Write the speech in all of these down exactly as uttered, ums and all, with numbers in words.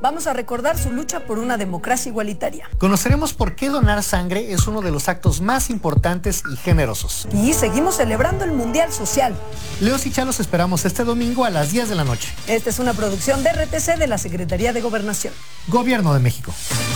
Vamos a recordar su lucha por una democracia igualitaria. Conoceremos por qué donar sangre es uno de los actos más importantes y generosos. Y seguimos celebrando el Mundial Social. Leos y Cha los esperamos este domingo a las diez de la noche. Esta es una producción de R T C de la Secretaría de Gobernación. Gobierno de México.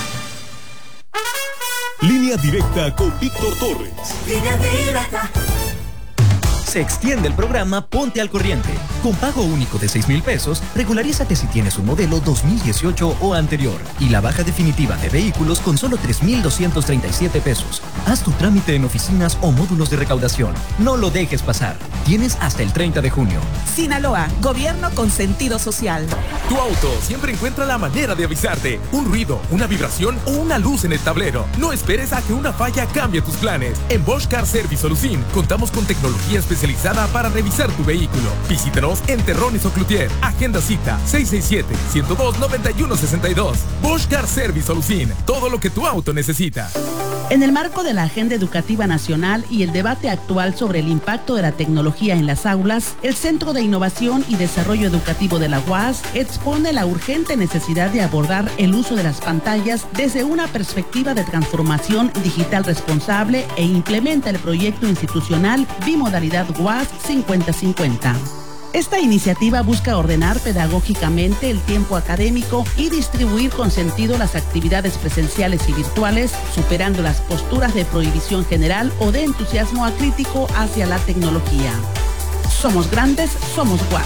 Línea directa con Víctor Torres. Línea directa. Se extiende el programa Ponte al Corriente. Con pago único de seis mil pesos, regularízate si tienes un modelo dos mil dieciocho o anterior. Y la baja definitiva de vehículos con solo tres mil doscientos treinta y siete pesos. Haz tu trámite en oficinas o módulos de recaudación. No lo dejes pasar. Tienes hasta el treinta de junio. Sinaloa, gobierno con sentido social. Tu auto siempre encuentra la manera de avisarte. Un ruido, una vibración o una luz en el tablero. No esperes a que una falla cambie tus planes. En Bosch Car Service Solución contamos con tecnología especial para revisar tu vehículo. Visítanos en Terrones o Cloutier. Agenda cita seis seis siete, uno cero dos, nueve uno seis dos. Bosch Car Service Solución. Todo lo que tu auto necesita. En el marco de la Agenda Educativa Nacional y el debate actual sobre el impacto de la tecnología en las aulas, el Centro de Innovación y Desarrollo Educativo de la U A S expone la urgente necesidad de abordar el uso de las pantallas desde una perspectiva de transformación digital responsable e implementa el proyecto institucional Bimodalidad U A S cincuenta cincuenta. Esta iniciativa busca ordenar pedagógicamente el tiempo académico y distribuir con sentido las actividades presenciales y virtuales, superando las posturas de prohibición general o de entusiasmo acrítico hacia la tecnología. Somos grandes, somos U A S.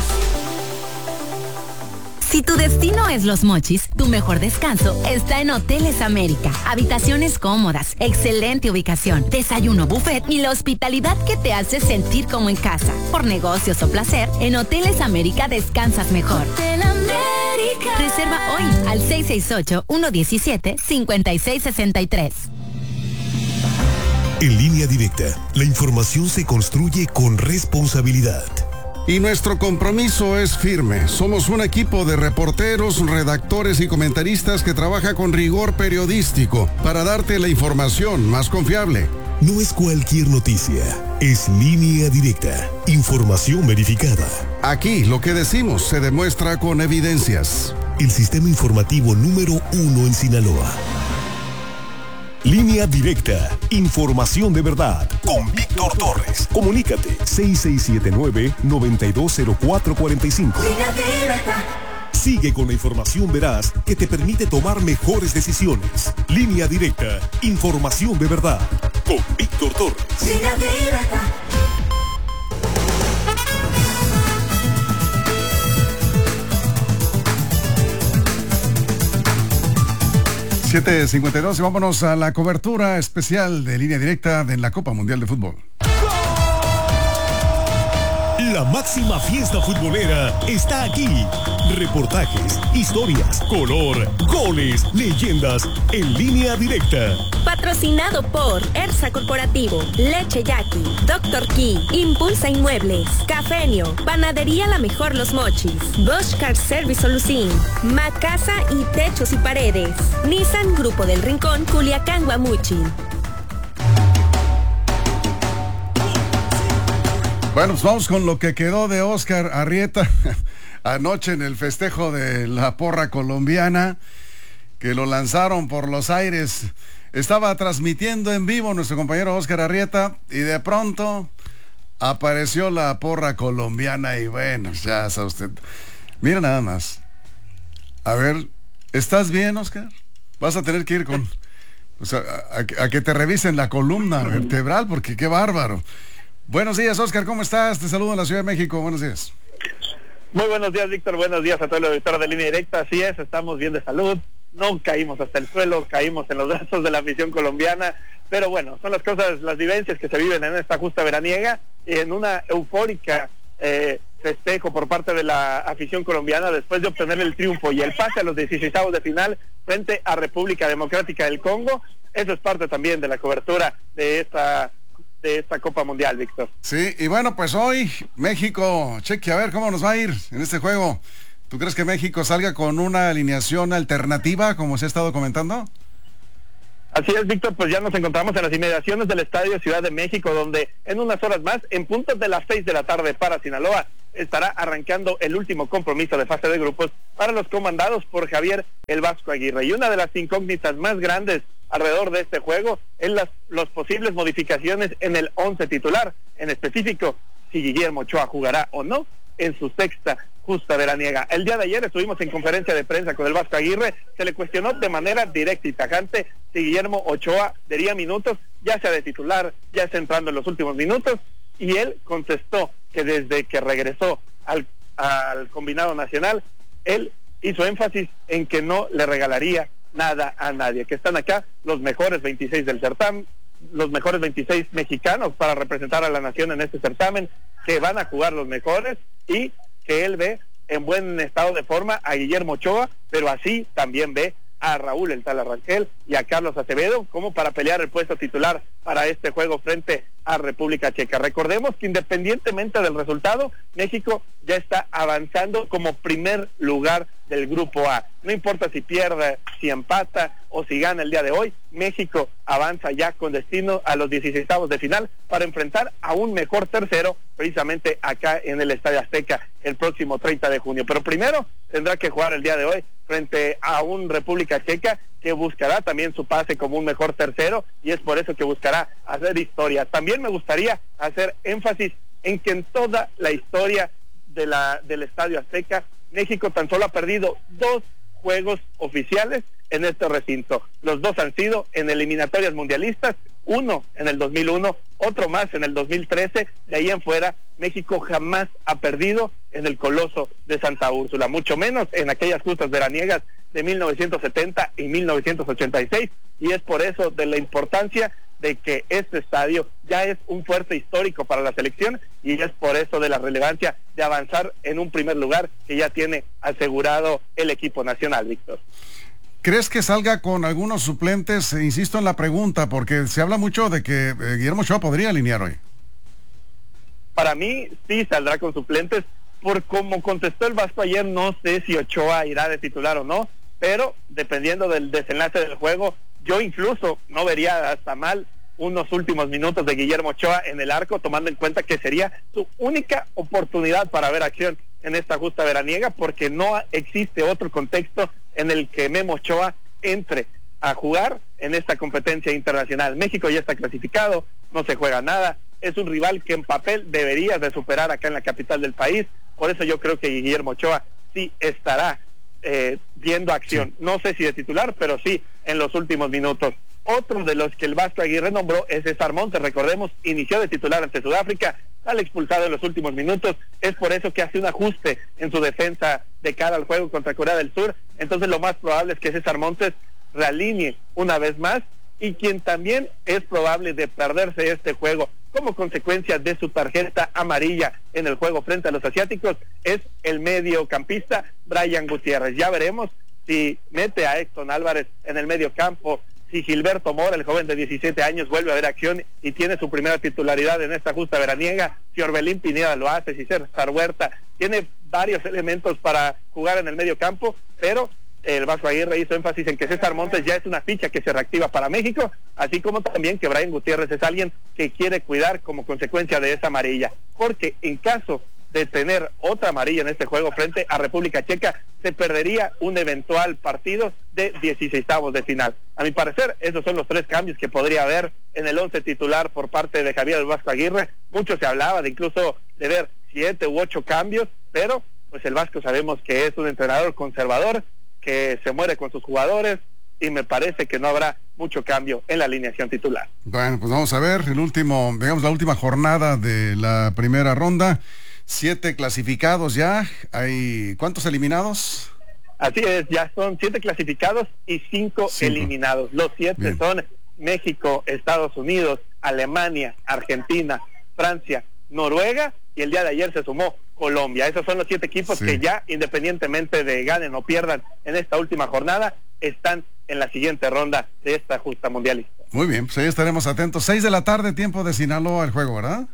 Si tu destino es Los Mochis, tu mejor descanso está en Hoteles América. Habitaciones cómodas, excelente ubicación, desayuno buffet y la hospitalidad que te hace sentir como en casa. Por negocios o placer, en Hoteles América descansas mejor. Hotel América. Reserva hoy al seis seis ocho, uno uno siete, cinco seis seis tres. En Línea Directa, la información se construye con responsabilidad. Y nuestro compromiso es firme. Somos un equipo de reporteros, redactores y comentaristas que trabaja con rigor periodístico para darte la información más confiable. No es cualquier noticia, es Línea Directa, información verificada. Aquí lo que decimos se demuestra con evidencias. El sistema informativo número uno en Sinaloa. Línea Directa, información de verdad, con Víctor Torres. Comunícate seis seis siete nueve, nueve dos cero cuatro cuatro cinco. Línea Directa. Sigue con la información veraz que te permite tomar mejores decisiones. Línea Directa, información de verdad, con Víctor Torres. Línea Directa. siete cincuenta y dos y vámonos a la cobertura especial de Línea Directa de la Copa Mundial de Fútbol. La máxima fiesta futbolera está aquí. Reportajes, historias, color, goles, leyendas en Línea Directa. Patrocinado por Ersa Corporativo, Leche Yaqui, Doctor Key, Impulsa Inmuebles, Cafenio, Panadería La Mejor Los Mochis, Bosch Car Service Solución, Macasa y Techos y Paredes, Nissan Grupo del Rincón, Culiacán, Guamuchil. Bueno, pues vamos con lo que quedó de Óscar Arrieta anoche en el festejo de la porra colombiana, que lo lanzaron por los aires. Estaba transmitiendo en vivo nuestro compañero Óscar Arrieta y de pronto apareció la porra colombiana y bueno, ya sabe usted. Mira nada más. A ver, ¿estás bien, Óscar? Vas a tener que ir con... O sea, a, a que te revisen la columna vertebral, porque qué bárbaro. Buenos días, Óscar, ¿cómo estás? Te saludo en la Ciudad de México, buenos días. Muy buenos días, Víctor, buenos días a todos los auditores de Línea Directa. Así es, estamos bien de salud, no caímos hasta el suelo, caímos en los brazos de la afición colombiana, pero bueno, son las cosas, las vivencias que se viven en esta justa veraniega, en una eufórica eh, festejo por parte de la afición colombiana después de obtener el triunfo y el pase a los dieciseisavos de final frente a República Democrática del Congo. Eso es parte también de la cobertura de esta de esta Copa Mundial, Víctor. Sí, y bueno, pues hoy México, cheque a ver cómo nos va a ir en este juego. ¿Tú crees que México salga con una alineación alternativa, como se ha estado comentando? Así es, Víctor, pues ya nos encontramos en las inmediaciones del Estadio Ciudad de México, donde en unas horas más, en puntos de las seis de la tarde para Sinaloa, estará arrancando el último compromiso de fase de grupos para los comandados por Javier El Vasco Aguirre. Y una de las incógnitas más grandes alrededor de este juego es las los posibles modificaciones en el once titular, en específico si Guillermo Ochoa jugará o no en su sexta justa veraniega. El día de ayer estuvimos en conferencia de prensa con El Vasco Aguirre, se le cuestionó de manera directa y tajante si Guillermo Ochoa daría minutos, ya sea de titular, ya sea entrando en los últimos minutos, y él contestó que desde que regresó al, al combinado nacional, él hizo énfasis en que no le regalaría nada a nadie, que están acá los mejores veintiséis del certamen, los mejores veintiséis mexicanos para representar a la nación en este certamen, que van a jugar los mejores y que él ve en buen estado de forma a Guillermo Ochoa, pero así también ve a Raúl El Tala Rangel y a Carlos Acevedo como para pelear el puesto titular para este juego frente a República Checa. Recordemos que independientemente del resultado, México ya está avanzando como primer lugar del grupo A. No importa si pierde, si empata o si gana el día de hoy, México avanza ya con destino a los dieciseisavos de final para enfrentar a un mejor tercero precisamente acá en el Estadio Azteca el próximo treinta de junio. Pero primero tendrá que jugar el día de hoy frente a un República Checa que buscará también su pase como un mejor tercero, y es por eso que buscará hacer historia. También me gustaría hacer énfasis en que en toda la historia de la del Estadio Azteca, México tan solo ha perdido dos juegos oficiales en este recinto. Los dos han sido en eliminatorias mundialistas, uno en el dos mil uno, otro más en el dos mil trece. De ahí en fuera, México jamás ha perdido en el Coloso de Santa Úrsula, mucho menos en aquellas justas veraniegas de mil novecientos setenta y mil novecientos ochenta y seis, y es por eso de la importancia de que este estadio ya es un fuerte histórico para la selección, y es por eso de la relevancia de avanzar en un primer lugar que ya tiene asegurado el equipo nacional, Víctor. ¿Crees que salga con algunos suplentes? Insisto en la pregunta, porque se habla mucho de que eh, Guillermo Ochoa podría alinear hoy. Para mí sí saldrá con suplentes, por como contestó el Vasco ayer, no sé si Ochoa irá de titular o no, pero dependiendo del desenlace del juego, yo incluso no vería hasta mal unos últimos minutos de Guillermo Ochoa en el arco, tomando en cuenta que sería su única oportunidad para ver acción en esta justa veraniega, porque no existe otro contexto en el que Memo Ochoa entre a jugar en esta competencia internacional. México ya está clasificado, no se juega nada, es un rival que en papel deberías de superar acá en la capital del país, por eso yo creo que Guillermo Ochoa sí estará eh, viendo acción, sí. No sé si de titular, pero sí en los últimos minutos. Otro de los que el Vasco Aguirre nombró es César Montes. Recordemos, inició de titular ante Sudáfrica, al expulsado en los últimos minutos, es por eso que hace un ajuste en su defensa de cara al juego contra Corea del Sur. Entonces lo más probable es que César Montes realinee una vez más, y quien también es probable de perderse este juego como consecuencia de su tarjeta amarilla en el juego frente a los asiáticos es el mediocampista Brian Gutiérrez. Ya veremos si mete a Exton Álvarez en el medio campo, si Gilberto Mora, el joven de diecisiete años, vuelve a ver acción y tiene su primera titularidad en esta justa veraniega, si Orbelín Pineda lo hace, si César Huerta, tiene varios elementos para jugar en el medio campo, pero el Vasco Aguirre hizo énfasis en que César Montes ya es una ficha que se reactiva para México, así como también que Brian Gutiérrez es alguien que quiere cuidar como consecuencia de esa amarilla, porque en caso de tener otra amarilla en este juego frente a República Checa, se perdería un eventual partido de dieciseisavos de final. A mi parecer, esos son los tres cambios que podría haber en el once titular por parte de Javier El Vasco Aguirre. Mucho se hablaba de incluso de ver siete u ocho cambios, pero pues el Vasco sabemos que es un entrenador conservador, que se muere con sus jugadores, y me parece que no habrá mucho cambio en la alineación titular. Bueno, pues vamos a ver el último, digamos la última jornada de la primera ronda. Siete clasificados ya. Hay ¿cuántos eliminados? Así es, ya son siete clasificados y cinco, cinco. eliminados. Los siete Bien. son México, Estados Unidos, Alemania, Argentina, Francia, Noruega, y el día de ayer se sumó Colombia. Esos son los siete equipos sí. que ya, independientemente de ganen o pierdan en esta última jornada, están en la siguiente ronda de esta justa mundialista. Muy bien, pues ahí estaremos atentos. Seis de la tarde, tiempo de Sinaloa, el juego, ¿verdad?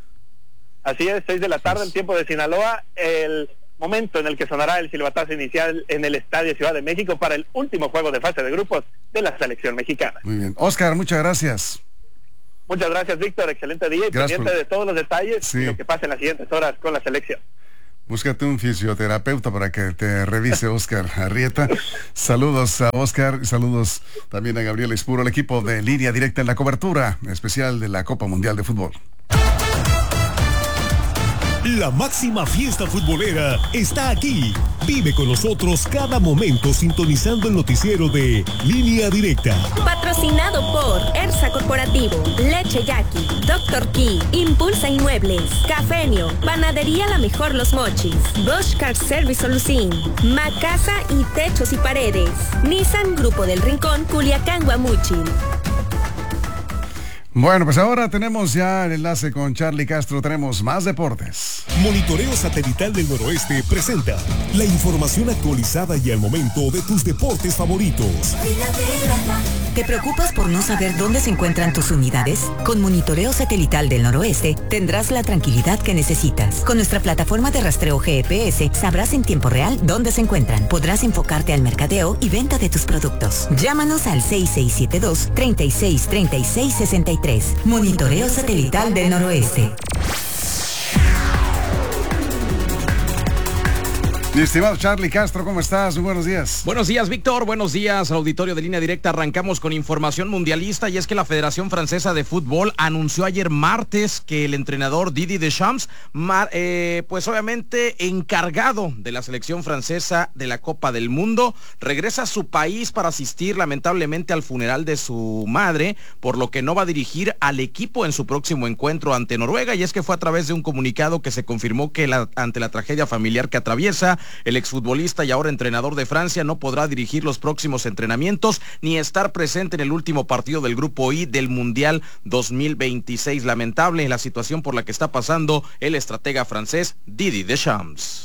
Así es, seis de la tarde, el tiempo de Sinaloa, el momento en el que sonará el silbatazo inicial en el Estadio Ciudad de México para el último juego de fase de grupos de la selección mexicana. Muy bien. Oscar, muchas gracias. Muchas gracias, Víctor. Excelente día y gracias pendiente por... de todos los detalles sí. y lo que pasa en las siguientes horas con la selección. Búscate un fisioterapeuta para que te revise Oscar Arrieta. Saludos a Oscar, saludos también a Gabriel Espuro, el equipo de Línea Directa en la cobertura especial de la Copa Mundial de Fútbol. La máxima fiesta futbolera está aquí. Vive con nosotros cada momento sintonizando el noticiero de Línea Directa. Patrocinado por ERSA Corporativo, Leche Yaqui, Doctor Key, Impulsa Inmuebles, Cafenio, Panadería La Mejor Los Mochis, Bosch Car Service Solucín, Macasa y Techos y Paredes, Nissan Grupo del Rincón, Culiacán, Guamúchil. Bueno, pues ahora tenemos ya el enlace con Charlie Castro, tenemos más deportes. Monitoreo Satelital del Noroeste presenta la información actualizada y al momento de tus deportes favoritos. ¿Te preocupas por no saber dónde se encuentran tus unidades? Con Monitoreo Satelital del Noroeste tendrás la tranquilidad que necesitas. Con nuestra plataforma de rastreo G P S sabrás en tiempo real dónde se encuentran. Podrás enfocarte al mercadeo y venta de tus productos. Llámanos al seis seis siete dos, tres seis tres seis seis tres. Monitoreo Satelital del Noroeste. Mi estimado Charlie Castro, ¿cómo estás? Muy buenos días. Buenos días, Víctor. Buenos días al auditorio de Línea Directa. Arrancamos con información mundialista y es que la Federación Francesa de Fútbol anunció ayer martes que el entrenador Didier Deschamps, mar, eh, pues obviamente encargado de la selección francesa de la Copa del Mundo, regresa a su país para asistir lamentablemente al funeral de su madre, por lo que no va a dirigir al equipo en su próximo encuentro ante Noruega. Y es que fue a través de un comunicado que se confirmó que la, ante la tragedia familiar que atraviesa, el exfutbolista y ahora entrenador de Francia no podrá dirigir los próximos entrenamientos ni estar presente en el último partido del Grupo I del Mundial dos mil veintiséis. Lamentable la situación por la que está pasando el estratega francés Didier Deschamps.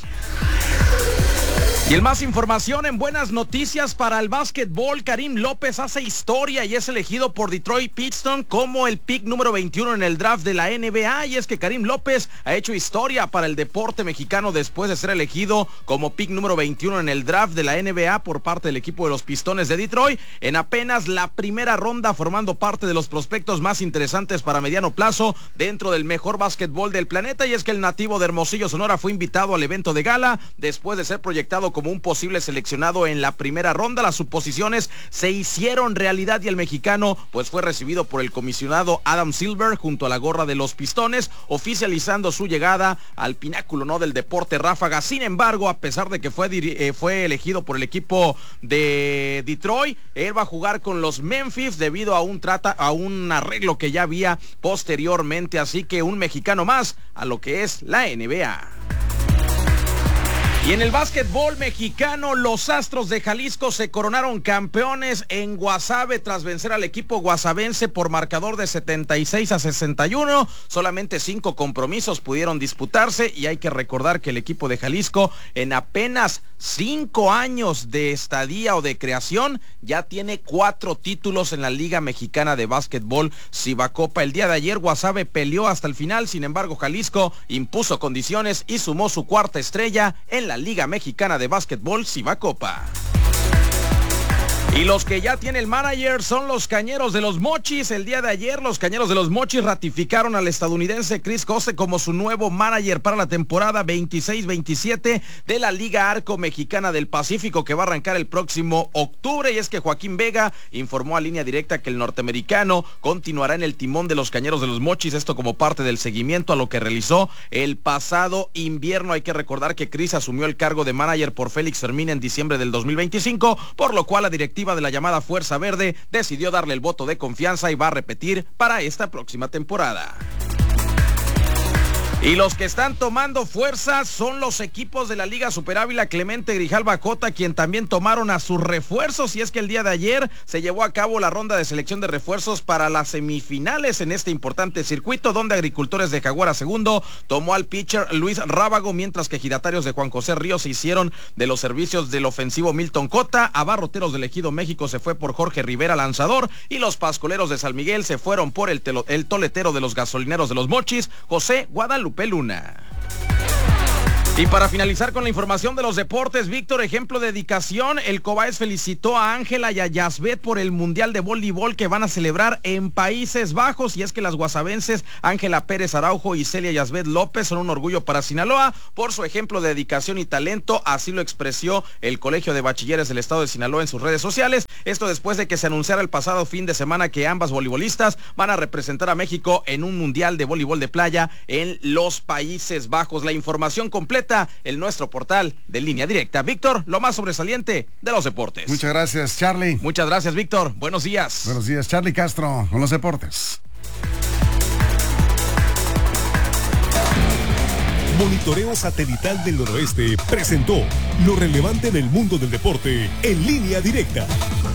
Y en más información, en buenas noticias para el básquetbol, Karim López hace historia y es elegido por Detroit Pistons como el pick número veintiuno en el draft de la N B A. Y es que Karim López ha hecho historia para el deporte mexicano después de ser elegido como pick número veintiuno en el draft de la N B A por parte del equipo de los Pistones de Detroit, en apenas la primera ronda, formando parte de los prospectos más interesantes para mediano plazo dentro del mejor básquetbol del planeta. Y es que el nativo de Hermosillo, Sonora, fue invitado al evento de gala después de ser proyectado como un posible seleccionado en la primera ronda. Las suposiciones se hicieron realidad y el mexicano pues fue recibido por el comisionado Adam Silver junto a la gorra de los Pistones, oficializando su llegada al pináculo no del deporte ráfaga. Sin embargo, a pesar de que fue, eh, fue elegido por el equipo de Detroit, él va a jugar con los Memphis debido a un trata a un arreglo que ya había posteriormente, así que un mexicano más a lo que es la N B A. Y en el básquetbol mexicano, los Astros de Jalisco se coronaron campeones en Guasave tras vencer al equipo guasavense por marcador de setenta y seis a sesenta y uno. Solamente cinco compromisos pudieron disputarse y hay que recordar que el equipo de Jalisco en apenas cinco años de estadía o de creación ya tiene cuatro títulos en la Liga Mexicana de Básquetbol Cibacopa. El día de ayer Guasave peleó hasta el final, sin embargo Jalisco impuso condiciones y sumó su cuarta estrella en la Liga Mexicana de Básquetbol Cibacopa. Y los que ya tiene el manager son los Cañeros de los Mochis. El día de ayer los Cañeros de los Mochis ratificaron al estadounidense Chris Cose como su nuevo manager para la temporada veintiséis veintisiete de la Liga Arco Mexicana del Pacífico, que va a arrancar el próximo octubre. Y es que Joaquín Vega informó a Línea Directa que el norteamericano continuará en el timón de los Cañeros de los Mochis, esto como parte del seguimiento a lo que realizó el pasado invierno. Hay que recordar que Chris asumió el cargo de manager por Félix Fermín en diciembre del dos mil veinticinco, por lo cual la directiva de la llamada Fuerza Verde decidió darle el voto de confianza y va a repetir para esta próxima temporada. Y los que están tomando fuerza son los equipos de la Liga Super Ávila Clemente Grijalva Cota, quien también tomaron a sus refuerzos. Y es que el día de ayer se llevó a cabo la ronda de selección de refuerzos para las semifinales en este importante circuito, donde Agricultores de Jaguara Segundo tomó al pitcher Luis Rábago, mientras que Ejidatarios de Juan José Ríos se hicieron de los servicios del ofensivo Milton Cota. Abarroteros del Ejido México se fue por Jorge Rivera, lanzador, y los Pascoleros de San Miguel se fueron por el, telo, el toletero de los Gasolineros de los Mochis, José Guadalupe Luna. Y para finalizar con la información de los deportes, Víctor, ejemplo de dedicación, el Cobaes felicitó a Ángela y a Yasbet por el Mundial de Voleibol que van a celebrar en Países Bajos, y es que las guasavenses Ángela Pérez Araujo y Celia Yasbet López son un orgullo para Sinaloa por su ejemplo de dedicación y talento, así lo expresó el Colegio de Bachilleres del Estado de Sinaloa en sus redes sociales, esto después de que se anunciara el pasado fin de semana que ambas voleibolistas van a representar a México en un Mundial de Voleibol de Playa en los Países Bajos. La información completa en nuestro portal de Línea Directa. Víctor, lo más sobresaliente de los deportes. Muchas gracias, Charlie. Muchas gracias, Víctor. Buenos días. Buenos días, Charlie Castro, con los deportes. Monitoreo Satelital del Noroeste presentó lo relevante en el mundo del deporte en Línea Directa.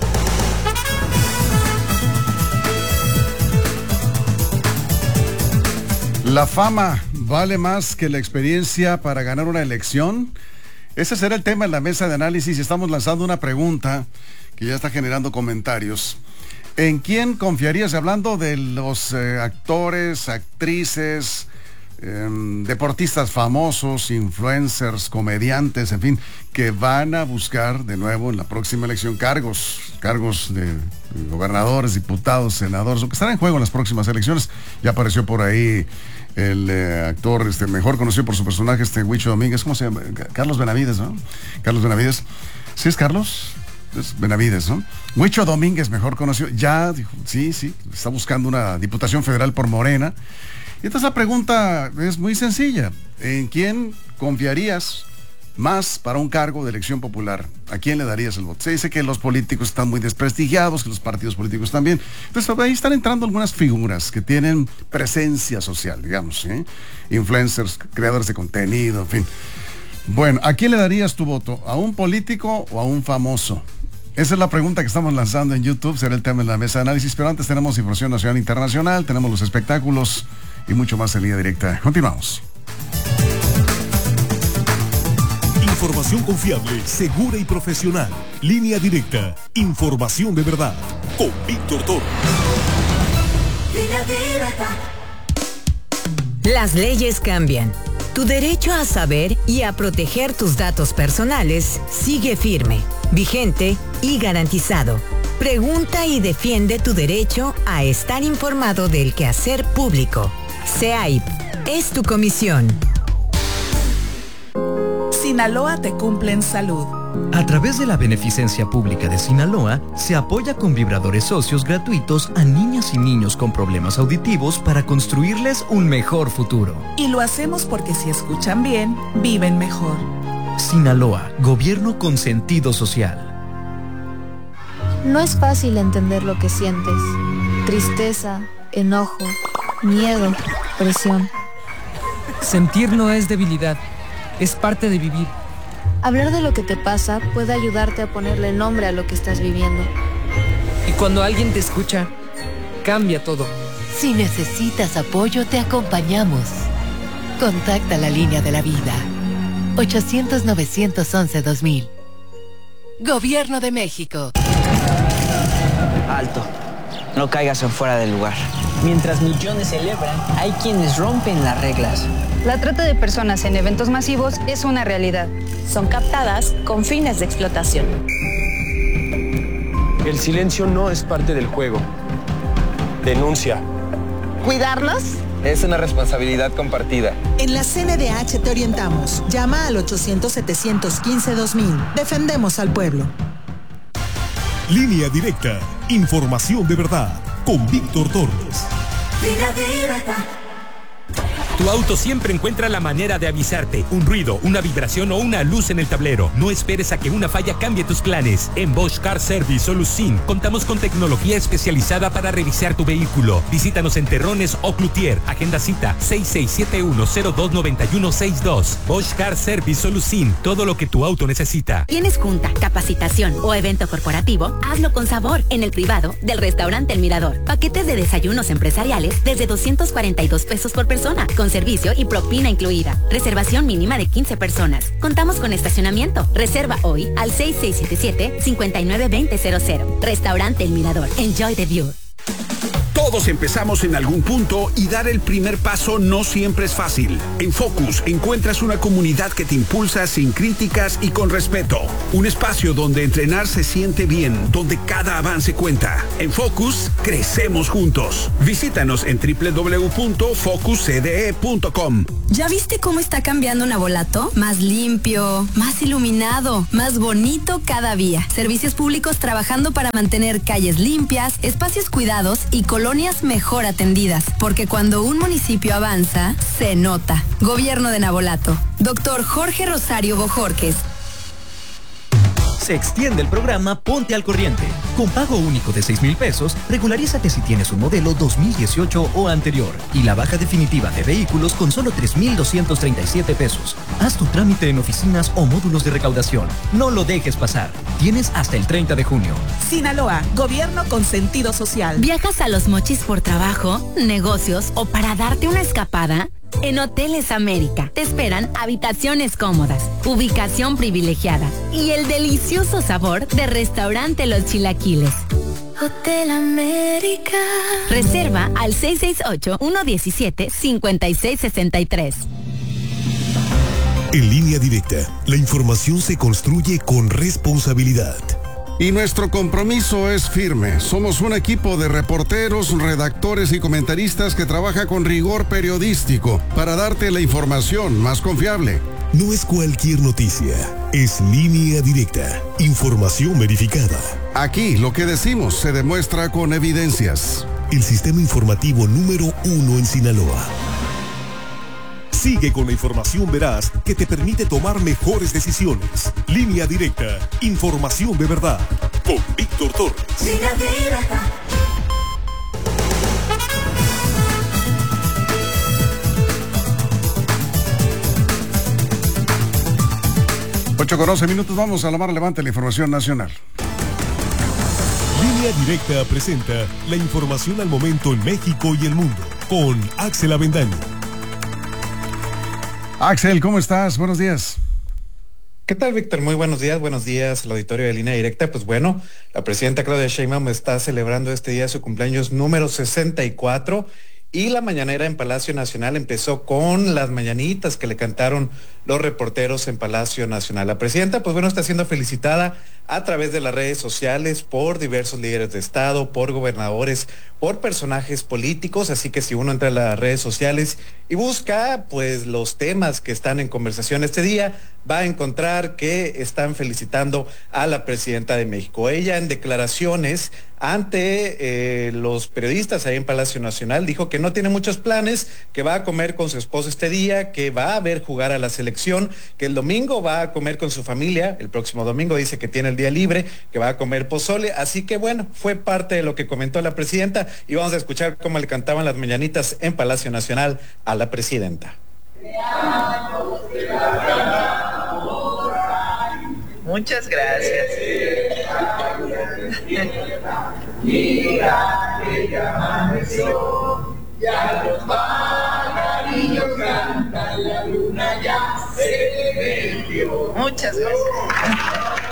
¿La fama vale más que la experiencia para ganar una elección? Ese será el tema en la mesa de análisis y estamos lanzando una pregunta que ya está generando comentarios. ¿En quién confiarías? Hablando de los eh, actores, actrices, eh, deportistas famosos, influencers, comediantes, en fin, que van a buscar de nuevo en la próxima elección cargos, cargos de gobernadores, diputados, senadores, lo que estará en juego en las próximas elecciones. Ya apareció por ahí el eh, actor este, mejor conocido por su personaje, este Huicho Domínguez, ¿cómo se llama? Carlos Benavides, ¿no? Carlos Benavides. ¿Sí es Carlos? Es Benavides, ¿no? Huicho Domínguez, mejor conocido, ya dijo, sí, sí, está buscando una diputación federal por Morena. Y entonces la pregunta es muy sencilla. ¿En quién confiarías más para un cargo de elección popular? ¿A quién le darías el voto? Se dice que los políticos están muy desprestigiados, que los partidos políticos también. Entonces ahí están entrando algunas figuras que tienen presencia social, digamos, ¿eh? Influencers, creadores de contenido, en fin. Bueno, ¿a quién le darías tu voto? ¿A un político o a un famoso? Esa es la pregunta que estamos lanzando en YouTube, será el tema en la mesa de análisis, pero antes tenemos información nacional e internacional, tenemos los espectáculos y mucho más en Línea Directa. Continuamos. Información confiable, segura y profesional. Línea Directa. Información de verdad. Con Víctor Toro. Línea Directa. Las leyes cambian. Tu derecho a saber y a proteger tus datos personales sigue firme, vigente y garantizado. Pregunta y defiende tu derecho a estar informado del quehacer público. C A I P es tu comisión. Sinaloa te cumple en salud. A través de la beneficencia pública de Sinaloa, se apoya con vibradores socios gratuitos a niñas y niños con problemas auditivos para construirles un mejor futuro. Y lo hacemos porque si escuchan bien, viven mejor. Sinaloa, gobierno con sentido social. No es fácil entender lo que sientes. Tristeza, enojo, miedo, presión. Sentir no es debilidad, es parte de vivir. Hablar de lo que te pasa puede ayudarte a ponerle nombre a lo que estás viviendo. Y cuando alguien te escucha, cambia todo. Si necesitas apoyo, te acompañamos. Contacta la línea de la vida. ochocientos, novecientos once, dos mil. Gobierno de México. Alto. No caigas en fuera del lugar. Mientras millones celebran, hay quienes rompen las reglas. La trata de personas en eventos masivos es una realidad. Son captadas con fines de explotación. El silencio no es parte del juego. Denuncia. ¿Cuidarlos? Es una responsabilidad compartida. En la C N D H te orientamos. Llama al ochocientos, setecientos quince, dos mil. Defendemos al pueblo. Línea Directa. Información de verdad. Con Víctor Torres. Línea Directa. Tu auto siempre encuentra la manera de avisarte. Un ruido, una vibración o una luz en el tablero. No esperes a que una falla cambie tus planes. En Bosch Car Service Solusin contamos con tecnología especializada para revisar tu vehículo. Visítanos en Terrones o Cloutier. Agenda cita seis seis siete uno, cero dos nueve uno seis dos. Bosch Car Service Solusin. Todo lo que tu auto necesita. ¿Tienes junta, capacitación o evento corporativo? Hazlo con sabor en el privado del restaurante El Mirador. Paquetes de desayunos empresariales desde doscientos cuarenta y dos pesos por persona, con servicio y propina incluida. Reservación mínima de quince personas. Contamos con estacionamiento. Reserva hoy al seis seis siete siete, cinco nueve dos cero cero. Restaurante El Mirador. Enjoy the view. Todos empezamos en algún punto y dar el primer paso no siempre es fácil. En Focus encuentras una comunidad que te impulsa sin críticas y con respeto. Un espacio donde entrenar se siente bien, donde cada avance cuenta. En Focus, crecemos juntos. Visítanos en doble u doble u doble u punto focus c d e punto com. ¿Ya viste cómo está cambiando Navolato? Más limpio, más iluminado, más bonito cada día. Servicios públicos trabajando para mantener calles limpias, espacios cuidados y colonias mejor atendidas. Porque cuando un municipio avanza, se nota. Gobierno de Navolato. Doctor Jorge Rosario Bojorques. Se extiende el programa Ponte al Corriente. Con pago único de seis mil pesos, regularízate si tienes un modelo dos mil dieciocho o anterior. Y la baja definitiva de vehículos con solo tres mil doscientos treinta y siete pesos. Haz tu trámite en oficinas o módulos de recaudación. No lo dejes pasar. Tienes hasta el treinta de junio. Sinaloa, gobierno con sentido social. ¿Viajas a Los Mochis por trabajo, negocios o para darte una escapada? En Hoteles América te esperan habitaciones cómodas, ubicación privilegiada y el delicioso sabor de restaurante Los Chilaquiles. Hotel América. Reserva al seis seis ocho, uno uno siete, cinco seis seis tres. En Línea Directa, la información se construye con responsabilidad. Y nuestro compromiso es firme. Somos un equipo de reporteros, redactores y comentaristas que trabaja con rigor periodístico para darte la información más confiable. No es cualquier noticia, es Línea Directa, información verificada. Aquí lo que decimos se demuestra con evidencias. El sistema informativo número uno en Sinaloa. Sigue con la información veraz que te permite tomar mejores decisiones. Línea Directa, información de verdad. Con Víctor Torres. Línea Directa. ocho con once minutos, vamos a la más relevante de la información nacional. Línea Directa presenta la información al momento en México y el mundo. Con Axel Avendaño. Axel, ¿cómo estás? Buenos días. ¿Qué tal, Víctor? Muy buenos días, buenos días al auditorio de Línea Directa. Pues bueno, la presidenta Claudia Sheinbaum está celebrando este día su cumpleaños número sesenta y cuatro y la mañanera en Palacio Nacional empezó con las mañanitas que le cantaron los reporteros en Palacio Nacional. La presidenta, pues bueno, está siendo felicitada a través de las redes sociales por diversos líderes de Estado, por gobernadores, por personajes políticos, así que si uno entra a las redes sociales y busca pues los temas que están en conversación este día, va a encontrar que están felicitando a la presidenta de México. Ella en declaraciones ante eh, los periodistas ahí en Palacio Nacional dijo que no tiene muchos planes, que va a comer con su esposo este día, que va a ver jugar a la selección, que el domingo va a comer con su familia, el próximo domingo dice que tiene el día libre, que va a comer pozole, así que bueno, fue parte de lo que comentó la presidenta y vamos a escuchar cómo le cantaban las mañanitas en Palacio Nacional a la presidenta. Muchas gracias. Mira que ya amaneció, ya los pajarillos cantan, la luna ya se metió. Muchas gracias.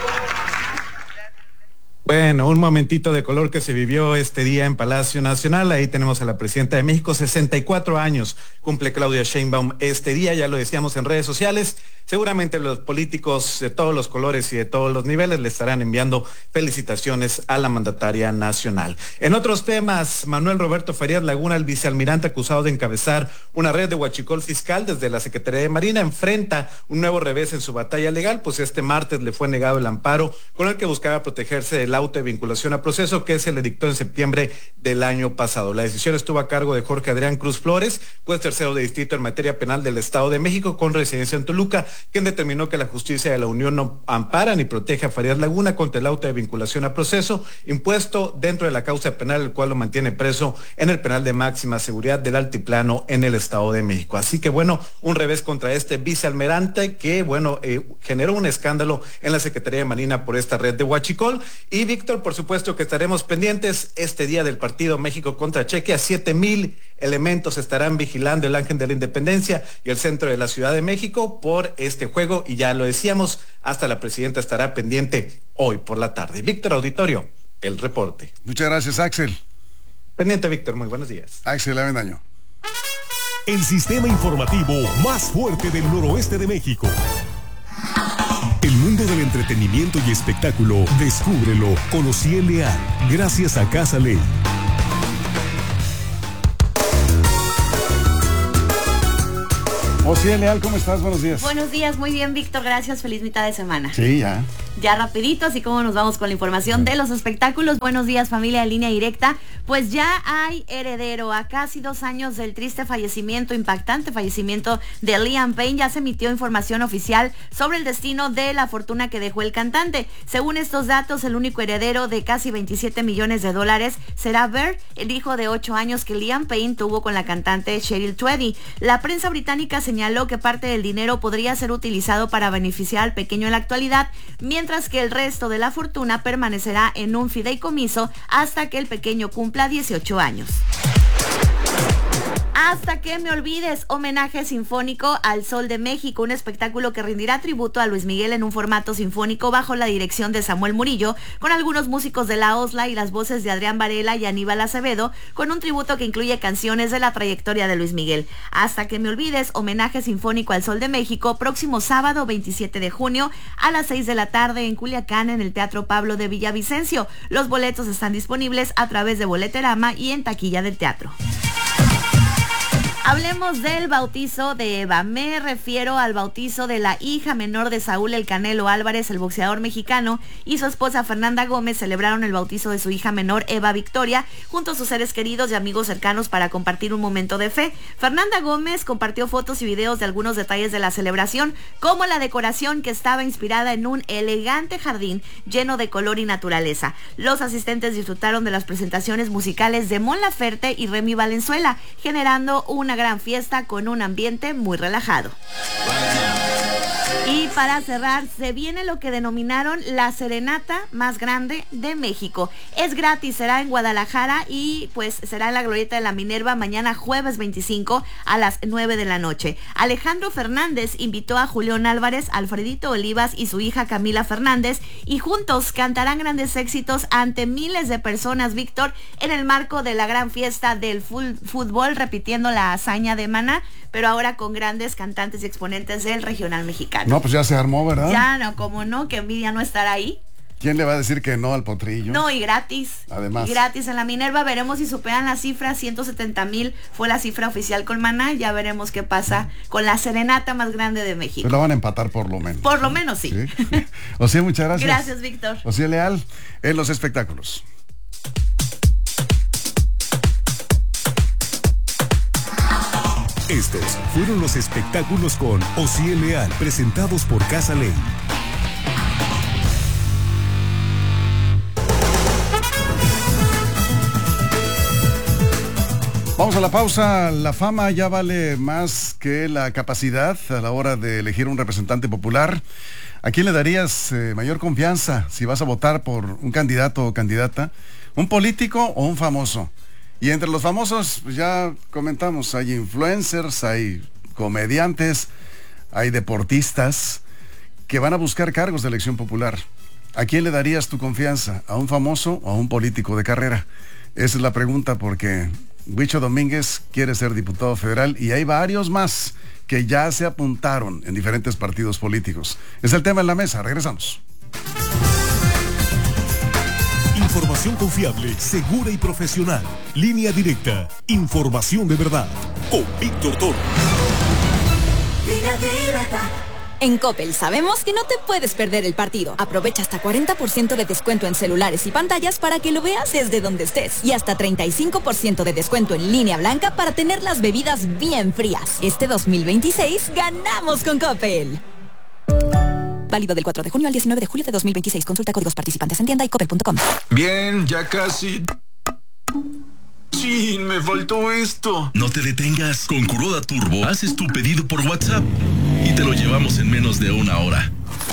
Bueno, un momentito de color que se vivió este día en Palacio Nacional. Ahí tenemos a la presidenta de México, sesenta y cuatro años cumple Claudia Sheinbaum este día, ya lo decíamos en redes sociales. Seguramente los políticos de todos los colores y de todos los niveles le estarán enviando felicitaciones a la mandataria nacional. En otros temas, Manuel Roberto Farías Laguna, el vicealmirante acusado de encabezar una red de huachicol fiscal desde la Secretaría de Marina, enfrenta un nuevo revés en su batalla legal, pues este martes le fue negado el amparo con el que buscaba protegerse del auto de vinculación a proceso que se le dictó en septiembre del año pasado. La decisión estuvo a cargo de Jorge Adrián Cruz Flores, juez tercero de distrito en materia penal del Estado de México con residencia en Toluca, quien determinó que la justicia de la Unión no ampara ni protege a Farías Laguna contra el auto de vinculación a proceso impuesto dentro de la causa penal, el cual lo mantiene preso en el penal de máxima seguridad del Altiplano en el Estado de México. Así que bueno, un revés contra este vicealmirante que bueno, eh, generó un escándalo en la Secretaría de Marina por esta red de huachicol. Y Víctor, por supuesto que estaremos pendientes este día del partido México contra Chequia. Siete mil elementos estarán vigilando el Ángel de la Independencia y el centro de la Ciudad de México por este juego y ya lo decíamos, hasta la presidenta estará pendiente hoy por la tarde. Víctor, auditorio, el reporte. Muchas gracias, Axel. Pendiente, Víctor, muy buenos días. Excelente año. El sistema informativo más fuerte del noroeste de México. El mundo del entretenimiento y espectáculo, descúbrelo con Ociel Leal, gracias a Casa Ley. Ociel Leal, ¿cómo estás? Buenos días. Buenos días, muy bien, Víctor, gracias, feliz mitad de semana. Sí, ya. Ya rapidito, así como nos vamos con la información de los espectáculos. Buenos días, familia de Línea Directa. Pues ya hay heredero. A casi dos años del triste fallecimiento, impactante fallecimiento de Liam Payne, ya se emitió información oficial sobre el destino de la fortuna que dejó el cantante. Según estos datos, el único heredero de casi veintisiete millones de dólares será Bear, el hijo de ocho años que Liam Payne tuvo con la cantante Cheryl Tweedy. La prensa británica señaló que parte del dinero podría ser utilizado para beneficiar al pequeño en la actualidad, mientras que el resto de la fortuna permanecerá en un fideicomiso hasta que el pequeño cumpla dieciocho años. Hasta que me olvides, homenaje sinfónico al Sol de México, un espectáculo que rendirá tributo a Luis Miguel en un formato sinfónico bajo la dirección de Samuel Murillo, con algunos músicos de la OSLA y las voces de Adrián Varela y Aníbal Acevedo, con un tributo que incluye canciones de la trayectoria de Luis Miguel. Hasta que me olvides, homenaje sinfónico al Sol de México, próximo sábado veintisiete de junio a las seis de la tarde en Culiacán, en el Teatro Pablo de Villavicencio. Los boletos están disponibles a través de Boleterama y en taquilla del teatro. Hablemos del bautizo de Eva. Me refiero al bautizo de la hija menor de Saúl El Canelo Álvarez, el boxeador mexicano, y su esposa Fernanda Gómez celebraron el bautizo de su hija menor Eva Victoria junto a sus seres queridos y amigos cercanos para compartir un momento de fe. Fernanda Gómez compartió fotos y videos de algunos detalles de la celebración, como la decoración que estaba inspirada en un elegante jardín lleno de color y naturaleza. Los asistentes disfrutaron de las presentaciones musicales de Mon Laferte y Remy Valenzuela, generando una gran fiesta con un ambiente muy relajado. Y para cerrar, se viene lo que denominaron la serenata más grande de México. Es gratis, será en Guadalajara y pues será en la Glorieta de la Minerva mañana jueves veinticinco a las nueve de la noche. Alejandro Fernández invitó a Julián Álvarez, Alfredito Olivas y su hija Camila Fernández y juntos cantarán grandes éxitos ante miles de personas, Víctor, en el marco de la gran fiesta del fútbol, repitiendo la hazaña de Maná, pero ahora con grandes cantantes y exponentes del regional mexicano. No, pues ya se armó, ¿verdad? Ya, no, como no, que envidia no estar ahí. ¿Quién le va a decir que no al potrillo? No, y gratis. Además. Y gratis en la Minerva. Veremos si superan la cifra. ciento setenta mil fue la cifra oficial con Maná. Ya veremos qué pasa con la serenata más grande de México. Pues la van a empatar por lo menos. Por lo menos, sí. ¿Sí? O sea, muchas gracias. Gracias, Víctor. Ociel Leal, en los espectáculos. Estos fueron los espectáculos con Ociel Leal, presentados por Casa Ley. Vamos a la pausa. La fama ya vale más que la capacidad a la hora de elegir un representante popular. ¿A quién le darías eh, mayor confianza si vas a votar por un candidato o candidata? ¿Un político o un famoso? Y entre los famosos, pues ya comentamos, hay influencers, hay comediantes, hay deportistas que van a buscar cargos de elección popular. ¿A quién le darías tu confianza? ¿A un famoso o a un político de carrera? Esa es la pregunta, porque Huicho Domínguez quiere ser diputado federal y hay varios más que ya se apuntaron en diferentes partidos políticos. Es el tema en la mesa. Regresamos. Información confiable, segura y profesional. Línea Directa. Información de verdad. Con Víctor Toro. Línea Directa. En Coppel sabemos que no te puedes perder el partido. Aprovecha hasta cuarenta por ciento de descuento en celulares y pantallas para que lo veas desde donde estés. Y hasta treinta y cinco por ciento de descuento en línea blanca para tener las bebidas bien frías. Este dos mil veintiséis ganamos con Coppel. Válido del cuatro de junio al diecinueve de julio de dos mil veintiséis. Consulta códigos participantes en tienda y coppel punto com. Bien, ya casi. Sí, me faltó esto. No te detengas. Con Kuroda Turbo haces tu pedido por WhatsApp y te lo llevamos en menos de una hora. Perfecto.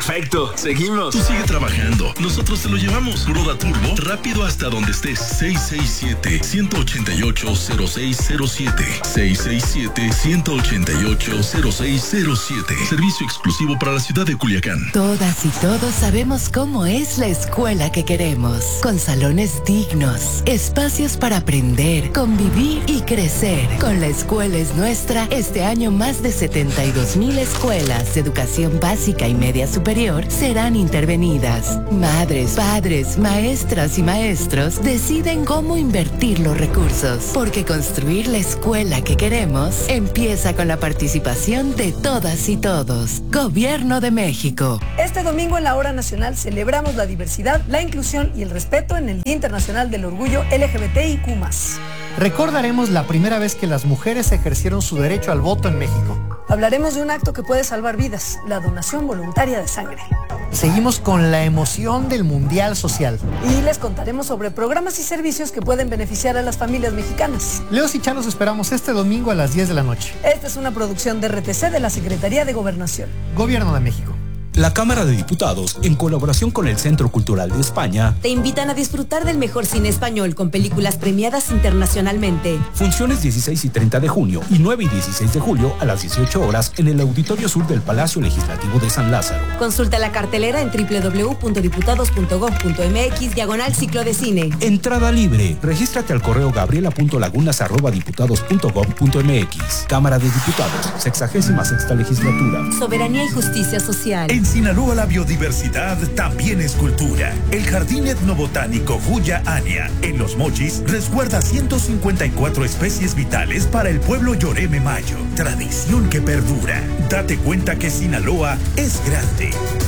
Perfecto, seguimos. Tú sigue trabajando, nosotros te lo llevamos. Broda Turbo, rápido hasta donde estés. seis seis siete, uno ocho ocho, cero seis cero siete. seis seis siete, uno ocho ocho, cero seis cero siete. Servicio exclusivo para la ciudad de Culiacán. Todas y todos sabemos cómo es la escuela que queremos. Con salones dignos, espacios para aprender, convivir y crecer. Con La Escuela es Nuestra, este año más de setenta y dos mil escuelas de educación básica y media superior serán intervenidas. Madres, padres, maestras y maestros deciden cómo invertir los recursos, porque construir la escuela que queremos empieza con la participación de todas y todos. Gobierno de México. Este domingo en la Hora Nacional celebramos la diversidad, la inclusión y el respeto en el Día Internacional del Orgullo L G B T I Q más. Recordaremos la primera vez que las mujeres ejercieron su derecho al voto en México. Hablaremos de un acto que puede salvar vidas, la donación voluntaria de sangre. Seguimos con la emoción del Mundial Social. Y les contaremos sobre programas y servicios que pueden beneficiar a las familias mexicanas. Leos y Chan los esperamos este domingo a las diez de la noche. Esta es una producción de R T C de la Secretaría de Gobernación. Gobierno de México. La Cámara de Diputados, en colaboración con el Centro Cultural de España, te invitan a disfrutar del mejor cine español con películas premiadas internacionalmente. Funciones dieciséis y treinta de junio y nueve y dieciséis de julio a las dieciocho horas en el Auditorio Sur del Palacio Legislativo de San Lázaro. Consulta la cartelera en doble u doble u doble u punto diputados punto gob punto m x diagonal ciclo de cine. Entrada libre. Regístrate al correo gabriela punto lagunas arroba diputados punto gob punto m x. Cámara de Diputados, sexagésima sexta legislatura. Soberanía y justicia social. En Sinaloa la biodiversidad también es cultura. El Jardín Etnobotánico Huya Ania en Los Mochis resguarda ciento cincuenta y cuatro especies vitales para el pueblo Yoreme Mayo. Tradición que perdura. Date cuenta que Sinaloa es grande.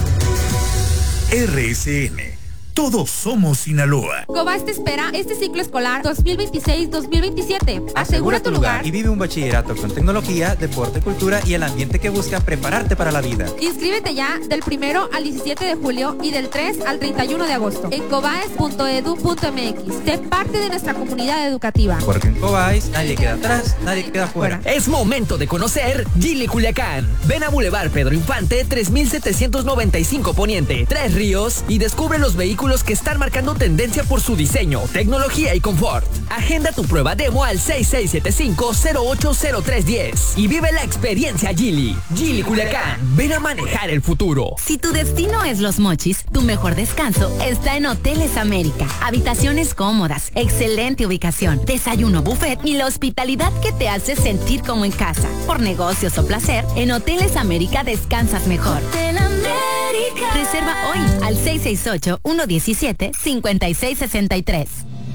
R S N. Todos somos Sinaloa. Cobás te espera este ciclo escolar dos mil veintiséis dos mil veintisiete. Asegura tu lugar y vive un bachillerato con tecnología, deporte, cultura y el ambiente que busca prepararte para la vida. Inscríbete ya del primero al diecisiete de julio y del tres al treinta y uno de agosto en cobaes punto edu punto m x. Sé parte de nuestra comunidad educativa. Porque en Cobaes nadie queda atrás, nadie queda fuera. Es momento de conocer Gili Culiacán. Ven a Boulevard Pedro Infante tres mil setecientos noventa y cinco Poniente, Tres Ríos y descubre los vehículos que están marcando tendencia por su diseño, tecnología y confort. Agenda tu prueba demo al seis seis siete cinco, cero ocho cero tres uno cero y vive la experiencia Gili. Gili Culiacán, ven a manejar el futuro. Si tu destino es Los Mochis, tu mejor descanso está en Hoteles América. Habitaciones cómodas, excelente ubicación, desayuno buffet y la hospitalidad que te hace sentir como en casa. Por negocios o placer, en Hoteles América descansas mejor. Hotel América. Reserva hoy al seis seis ocho, uno uno siete, cinco seis seis tres.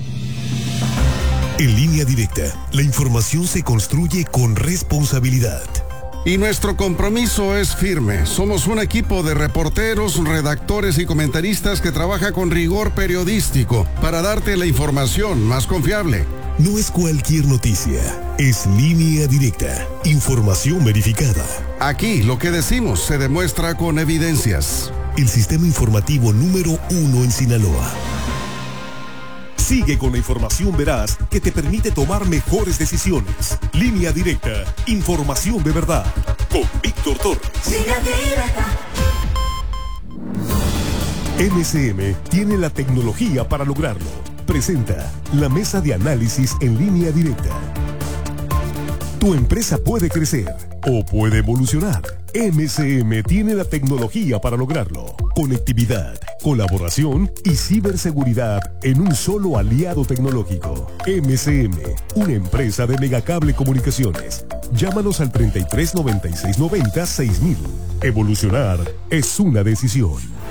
En Línea Directa, la información se construye con responsabilidad. Y nuestro compromiso es firme. Somos un equipo de reporteros, redactores y comentaristas que trabaja con rigor periodístico para darte la información más confiable. No es cualquier noticia, es Línea Directa, información verificada. Aquí lo que decimos se demuestra con evidencias. El sistema informativo número uno en Sinaloa. Sigue con la información veraz que te permite tomar mejores decisiones. Línea Directa, información de verdad. Con Víctor Torres. M S M tiene la tecnología para lograrlo. Presenta la mesa de análisis en Línea Directa. Tu empresa puede crecer o puede evolucionar. M S M tiene la tecnología para lograrlo. Conectividad, colaboración y ciberseguridad en un solo aliado tecnológico. M S M, una empresa de Megacable Comunicaciones. Llámanos al treinta y tres noventa y seis noventa seis mil. Evolucionar es una decisión.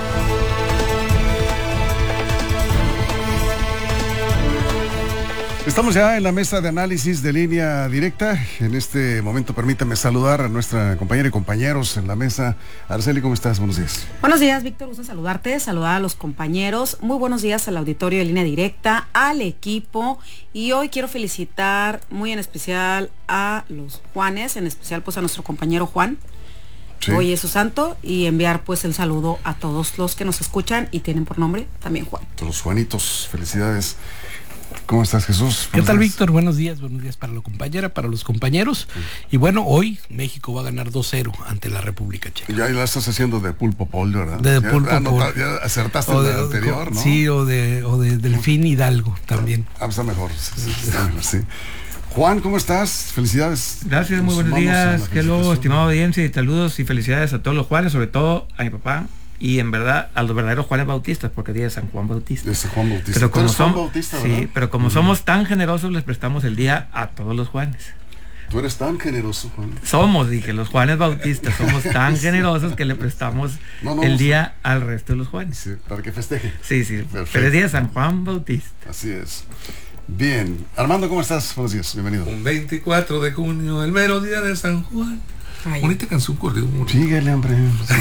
Estamos ya en la mesa de análisis de Línea Directa. En este momento permítame saludar a nuestra compañera y compañeros en la mesa. Araceli, ¿cómo estás? Buenos días. Buenos días, Víctor. Gusto saludarte, saludar a los compañeros. Muy buenos días al auditorio de Línea Directa, al equipo. Y hoy quiero felicitar muy en especial a los Juanes, en especial pues a nuestro compañero Juan. Sí. Hoy es su santo y enviar pues el saludo a todos los que nos escuchan y tienen por nombre también Juan. Todos los Juanitos, felicidades. ¿Cómo estás, Jesús? ¿Qué tal, Víctor? Buenos días, buenos días para la compañera, para los compañeros. Sí. Y bueno, hoy México va a ganar dos cero ante la República Checa. Ya la estás haciendo de pulpo Paul, ¿verdad? De ya, pulpo ya, Paul. Ya acertaste o el de, anterior, o, ¿no? Sí, o de, o de Delfín Hidalgo también. Ah, está mejor. Sí, está mejor, sí. Juan, ¿cómo estás? Felicidades. Gracias, muy buenos días. Que lo, estimado audiencia, y saludos y felicidades a todos los Juanes, sobre todo a mi papá. Y en verdad, a los verdaderos Juanes Bautistas, porque día de San Juan Bautista. De San Juan Bautista. Pero como, Juan som Bautista, sí, pero como uh-huh. somos tan generosos, les prestamos el día a todos los Juanes. Tú eres tan generoso, Juan. Somos, dije, los Juanes Bautistas, somos tan generosos que le prestamos no, no, el día no. al resto de los Juanes. Sí, para que festeje. Sí, sí. Pero es día de San Juan Bautista. Así es. Bien. Armando, ¿cómo estás? Buenos días, bienvenido. Un veinticuatro de junio, el mero día de San Juan. Ay, bonita canción corrió mucho. Síguele, hombre.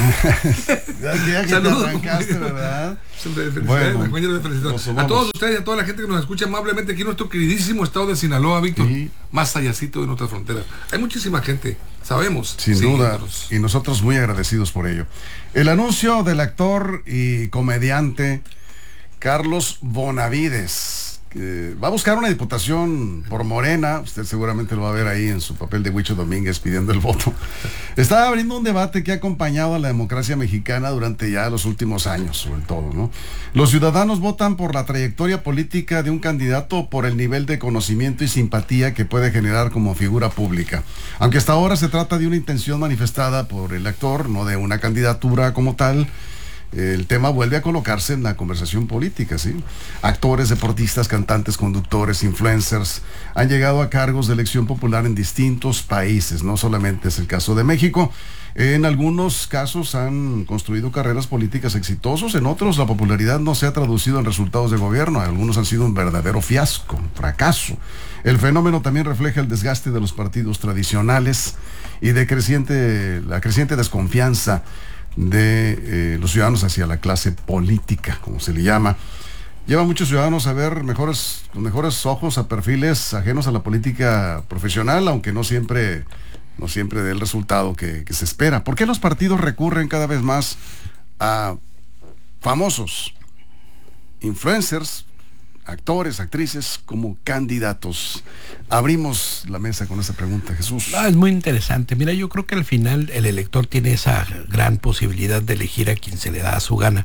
ya, ya que Saludos, te arrancaste, ¿verdad? Bueno, de felicidades. A todos ustedes y a toda la gente que nos escucha amablemente aquí en nuestro queridísimo estado de Sinaloa, Víctor, sí. más allácito de nuestras fronteras. Hay muchísima gente, sabemos. Sin sí, duda, nosotros. Y nosotros muy agradecidos por ello. El anuncio del actor y comediante Carlos Bonavides, que va a buscar una diputación por Morena. Usted seguramente lo va a ver ahí en su papel de Huicho Domínguez pidiendo el voto. Está abriendo un debate que ha acompañado a la democracia mexicana durante ya los últimos años, sobre todo, ¿no? Los ciudadanos votan por la trayectoria política de un candidato, por el nivel de conocimiento y simpatía que puede generar como figura pública. Aunque hasta ahora se trata de una intención manifestada por el actor, no de una candidatura como tal, el tema vuelve a colocarse en la conversación política, ¿sí? Actores, deportistas, cantantes, conductores, influencers han llegado a cargos de elección popular en distintos países, no solamente es el caso de México. En algunos casos han construido carreras políticas exitosos, en otros la popularidad no se ha traducido en resultados de gobierno, algunos han sido un verdadero fiasco, un fracaso. El fenómeno también refleja el desgaste de los partidos tradicionales y de creciente, la creciente desconfianza de eh, los ciudadanos hacia la clase política, como se le llama. Lleva a muchos ciudadanos a ver mejores, con mejores ojos a perfiles ajenos a la política profesional, aunque no siempre, no siempre dé el resultado que, que se espera. ¿Por qué los partidos recurren cada vez más a famosos, influencers, actores, actrices como candidatos? Abrimos la mesa con esa pregunta, Jesús. Ah, es muy interesante. Mira, yo creo que al final el elector tiene esa gran posibilidad de elegir a quien se le da a su gana.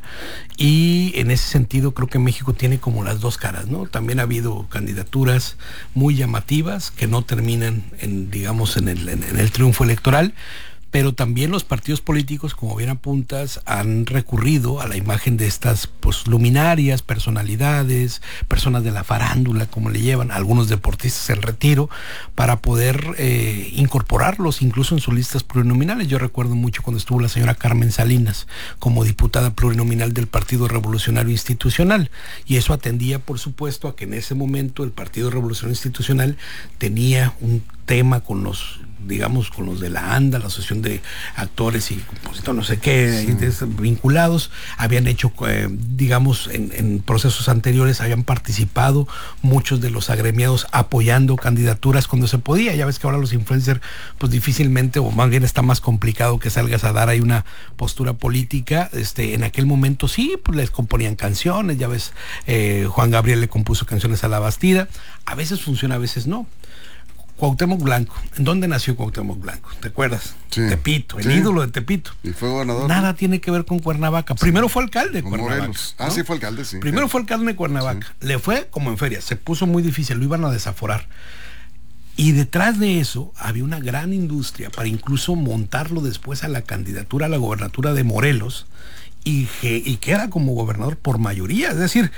Y en ese sentido creo que México tiene como las dos caras, ¿no? También ha habido candidaturas muy llamativas que no terminan en, digamos, en el, en, en el triunfo electoral. Pero también los partidos políticos, como bien apuntas, han recurrido a la imagen de estas pues, luminarias, personalidades, personas de la farándula, como le llevan, algunos deportistas en retiro, para poder eh, incorporarlos incluso en sus listas plurinominales. Yo recuerdo mucho cuando estuvo la señora Carmen Salinas como diputada plurinominal del Partido Revolucionario Institucional, y eso atendía, por supuesto, a que en ese momento el Partido Revolucionario Institucional tenía un tema con los, digamos, con los de la ANDA, la Asociación de Actores y Compositores, no sé qué, sí. vinculados, habían hecho, eh, digamos, en, en procesos anteriores habían participado muchos de los agremiados apoyando candidaturas cuando se podía. Ya ves que ahora los influencers, pues difícilmente, o más bien está más complicado que salgas a dar ahí una postura política. Este, en aquel momento sí, pues les componían canciones, ya ves, eh, Juan Gabriel le compuso canciones a La Bastida, a veces funciona, a veces no. Cuauhtémoc Blanco, ¿en dónde nació Cuauhtémoc Blanco? ¿Te acuerdas? Sí, Tepito, el sí. ídolo de Tepito. Y fue gobernador. Nada tiene que ver con Cuernavaca. Sí. Primero fue alcalde de con Cuernavaca. Morelos. Ah, ¿no? Sí, fue alcalde, sí. Primero fue alcalde de Cuernavaca. Sí. Le fue como en feria, se puso muy difícil, lo iban a desaforar. Y detrás de eso había una gran industria para incluso montarlo después a la candidatura a la gobernatura de Morelos y que, y que era como gobernador por mayoría, es decir,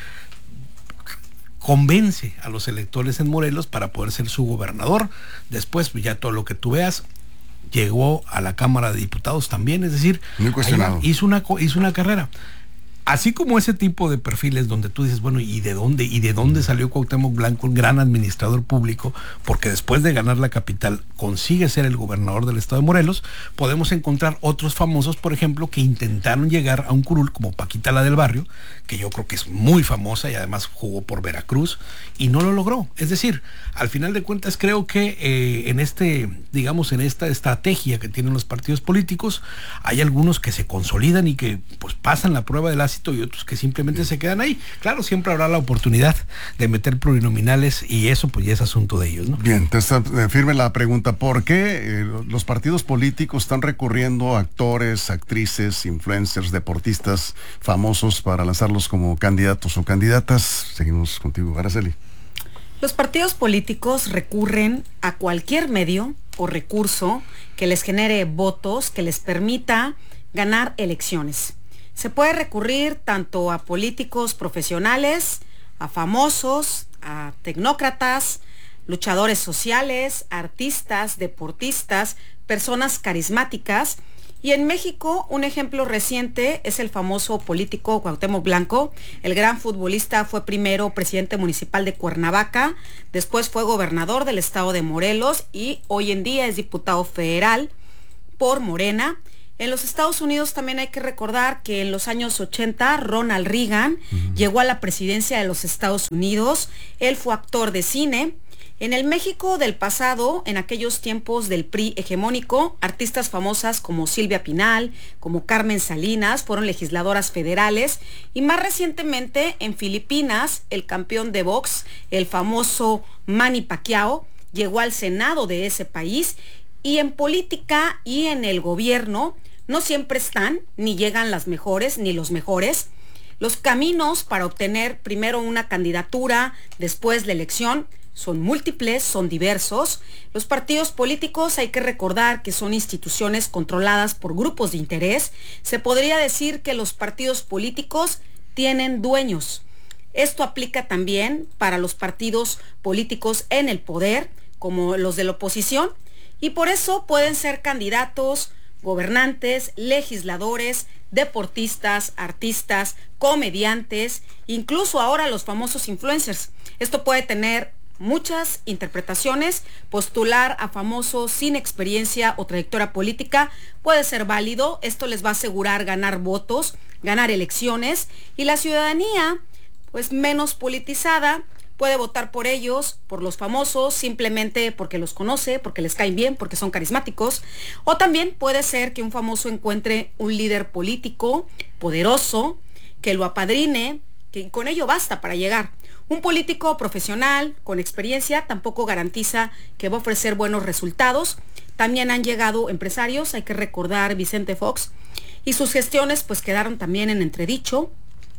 convence a los electores en Morelos para poder ser su gobernador. Después, pues ya todo lo que tú veas, llegó a la Cámara de Diputados también, es decir, muy cuestionado. Hizo una, hizo una carrera. Así como ese tipo de perfiles donde tú dices, bueno, ¿y de dónde, y de dónde salió Cuauhtémoc Blanco, un gran administrador público? Porque después de ganar la capital consigue ser el gobernador del estado de Morelos. Podemos encontrar otros famosos, por ejemplo, que intentaron llegar a un curul, como Paquita la del Barrio, que yo creo que es muy famosa y además jugó por Veracruz, y no lo logró. Es decir, al final de cuentas creo que eh, en este, digamos, en esta estrategia que tienen los partidos políticos, hay algunos que se consolidan y que pues pasan la prueba de la éxito y otros que simplemente sí. se quedan ahí. Claro, siempre habrá la oportunidad de meter plurinominales y eso pues ya es asunto de ellos, ¿no? Bien, te está firme la pregunta, ¿por qué eh, los partidos políticos están recurriendo a actores, actrices, influencers, deportistas famosos para lanzarlos como candidatos o candidatas? Seguimos contigo, Araceli. Los partidos políticos recurren a cualquier medio o recurso que les genere votos, que les permita ganar elecciones. Se puede recurrir tanto a políticos profesionales, a famosos, a tecnócratas, luchadores sociales, artistas, deportistas, personas carismáticas. Y en México, un ejemplo reciente es el famoso político Cuauhtémoc Blanco. El gran futbolista fue primero presidente municipal de Cuernavaca, después fue gobernador del estado de Morelos y hoy en día es diputado federal por Morena. En los Estados Unidos también hay que recordar que en los años ochenta Ronald Reagan uh-huh. llegó a la presidencia de los Estados Unidos. Él fue actor de cine. En el México del pasado, en aquellos tiempos del P R I hegemónico, artistas famosas como Silvia Pinal, como Carmen Salinas, fueron legisladoras federales. Y más recientemente, en Filipinas, el campeón de box, el famoso Manny Pacquiao, llegó al Senado de ese país. Y en política y en el gobierno, no siempre están, ni llegan las mejores, ni los mejores. Los caminos para obtener primero una candidatura, después la elección, son múltiples, son diversos. Los partidos políticos hay que recordar que son instituciones controladas por grupos de interés. Se podría decir que los partidos políticos tienen dueños. Esto aplica también para los partidos políticos en el poder, como los de la oposición, y por eso pueden ser candidatos, gobernantes, legisladores, deportistas, artistas, comediantes, incluso ahora los famosos influencers. Esto puede tener muchas interpretaciones. Postular a famosos sin experiencia o trayectoria política puede ser válido. Esto les va a asegurar ganar votos, ganar elecciones, y la ciudadanía, pues menos politizada, puede votar por ellos, por los famosos, simplemente porque los conoce, porque les caen bien, porque son carismáticos. O también puede ser que un famoso encuentre un líder político poderoso, que lo apadrine, que con ello basta para llegar. Un político profesional con experiencia tampoco garantiza que va a ofrecer buenos resultados. También han llegado empresarios, hay que recordar Vicente Fox, y sus gestiones pues quedaron también en entredicho,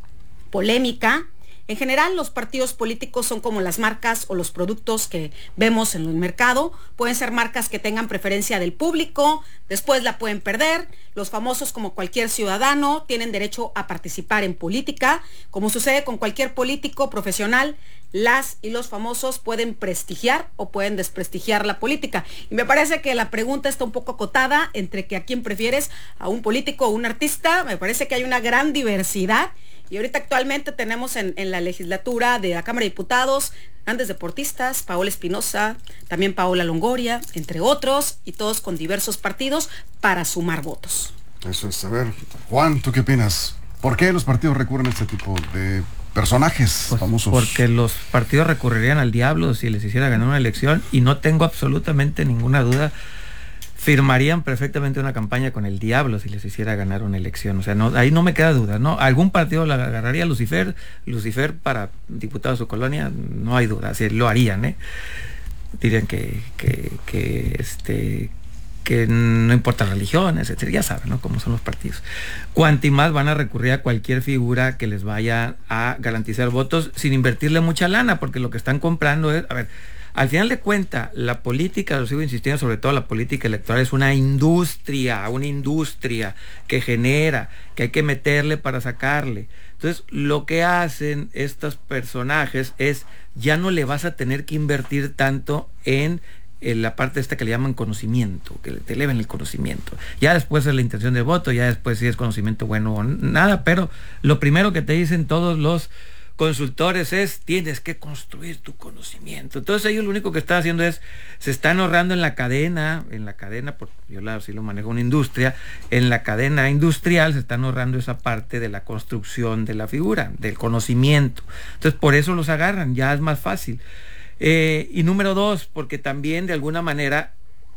polémica. En general, los partidos políticos son como las marcas o los productos que vemos en el mercado. Pueden ser marcas que tengan preferencia del público, después la pueden perder. Los famosos, como cualquier ciudadano, tienen derecho a participar en política. Como sucede con cualquier político profesional, las y los famosos pueden prestigiar o pueden desprestigiar la política. Y me parece que la pregunta está un poco acotada entre que a quién prefieres, a un político o un artista. Me parece que hay una gran diversidad. Y ahorita actualmente tenemos en, en la legislatura de la Cámara de Diputados grandes deportistas, Paola Espinosa, también Paola Longoria, entre otros, y todos con diversos partidos para sumar votos. Eso es. A ver, Juan, ¿tú qué opinas? ¿Por qué los partidos recurren a este tipo de personajes pues famosos? Porque los partidos recurrirían al diablo si les hiciera ganar una elección, y no tengo absolutamente ninguna duda, firmarían perfectamente una campaña con el diablo si les hiciera ganar una elección. O sea, no, ahí no me queda duda, ¿no? Algún partido la agarraría. Lucifer, Lucifer para diputado de su colonia, no hay duda, así lo harían, ¿eh? Dirían que, que, que este que no importa religiones, etcétera, ya saben, ¿no?, cómo son los partidos. Cuanti más van a recurrir a cualquier figura que les vaya a garantizar votos sin invertirle mucha lana, porque lo que están comprando es, a ver, al final de cuentas, la política, lo sigo insistiendo, sobre todo la política electoral, es una industria, una industria que genera, que hay que meterle para sacarle. Entonces, lo que hacen estos personajes es, ya no le vas a tener que invertir tanto en, en la parte esta que le llaman conocimiento, que te eleven el conocimiento. Ya después es la intención de voto, ya después si es conocimiento bueno o nada, pero lo primero que te dicen todos los consultores es, tienes que construir tu conocimiento. Entonces ellos lo único que están haciendo es, se están ahorrando en la cadena, en la cadena, porque yo la, sí lo manejo una industria, en la cadena industrial se están ahorrando esa parte de la construcción de la figura, del conocimiento. Entonces por eso los agarran, ya es más fácil. Eh, y número dos, porque también de alguna manera,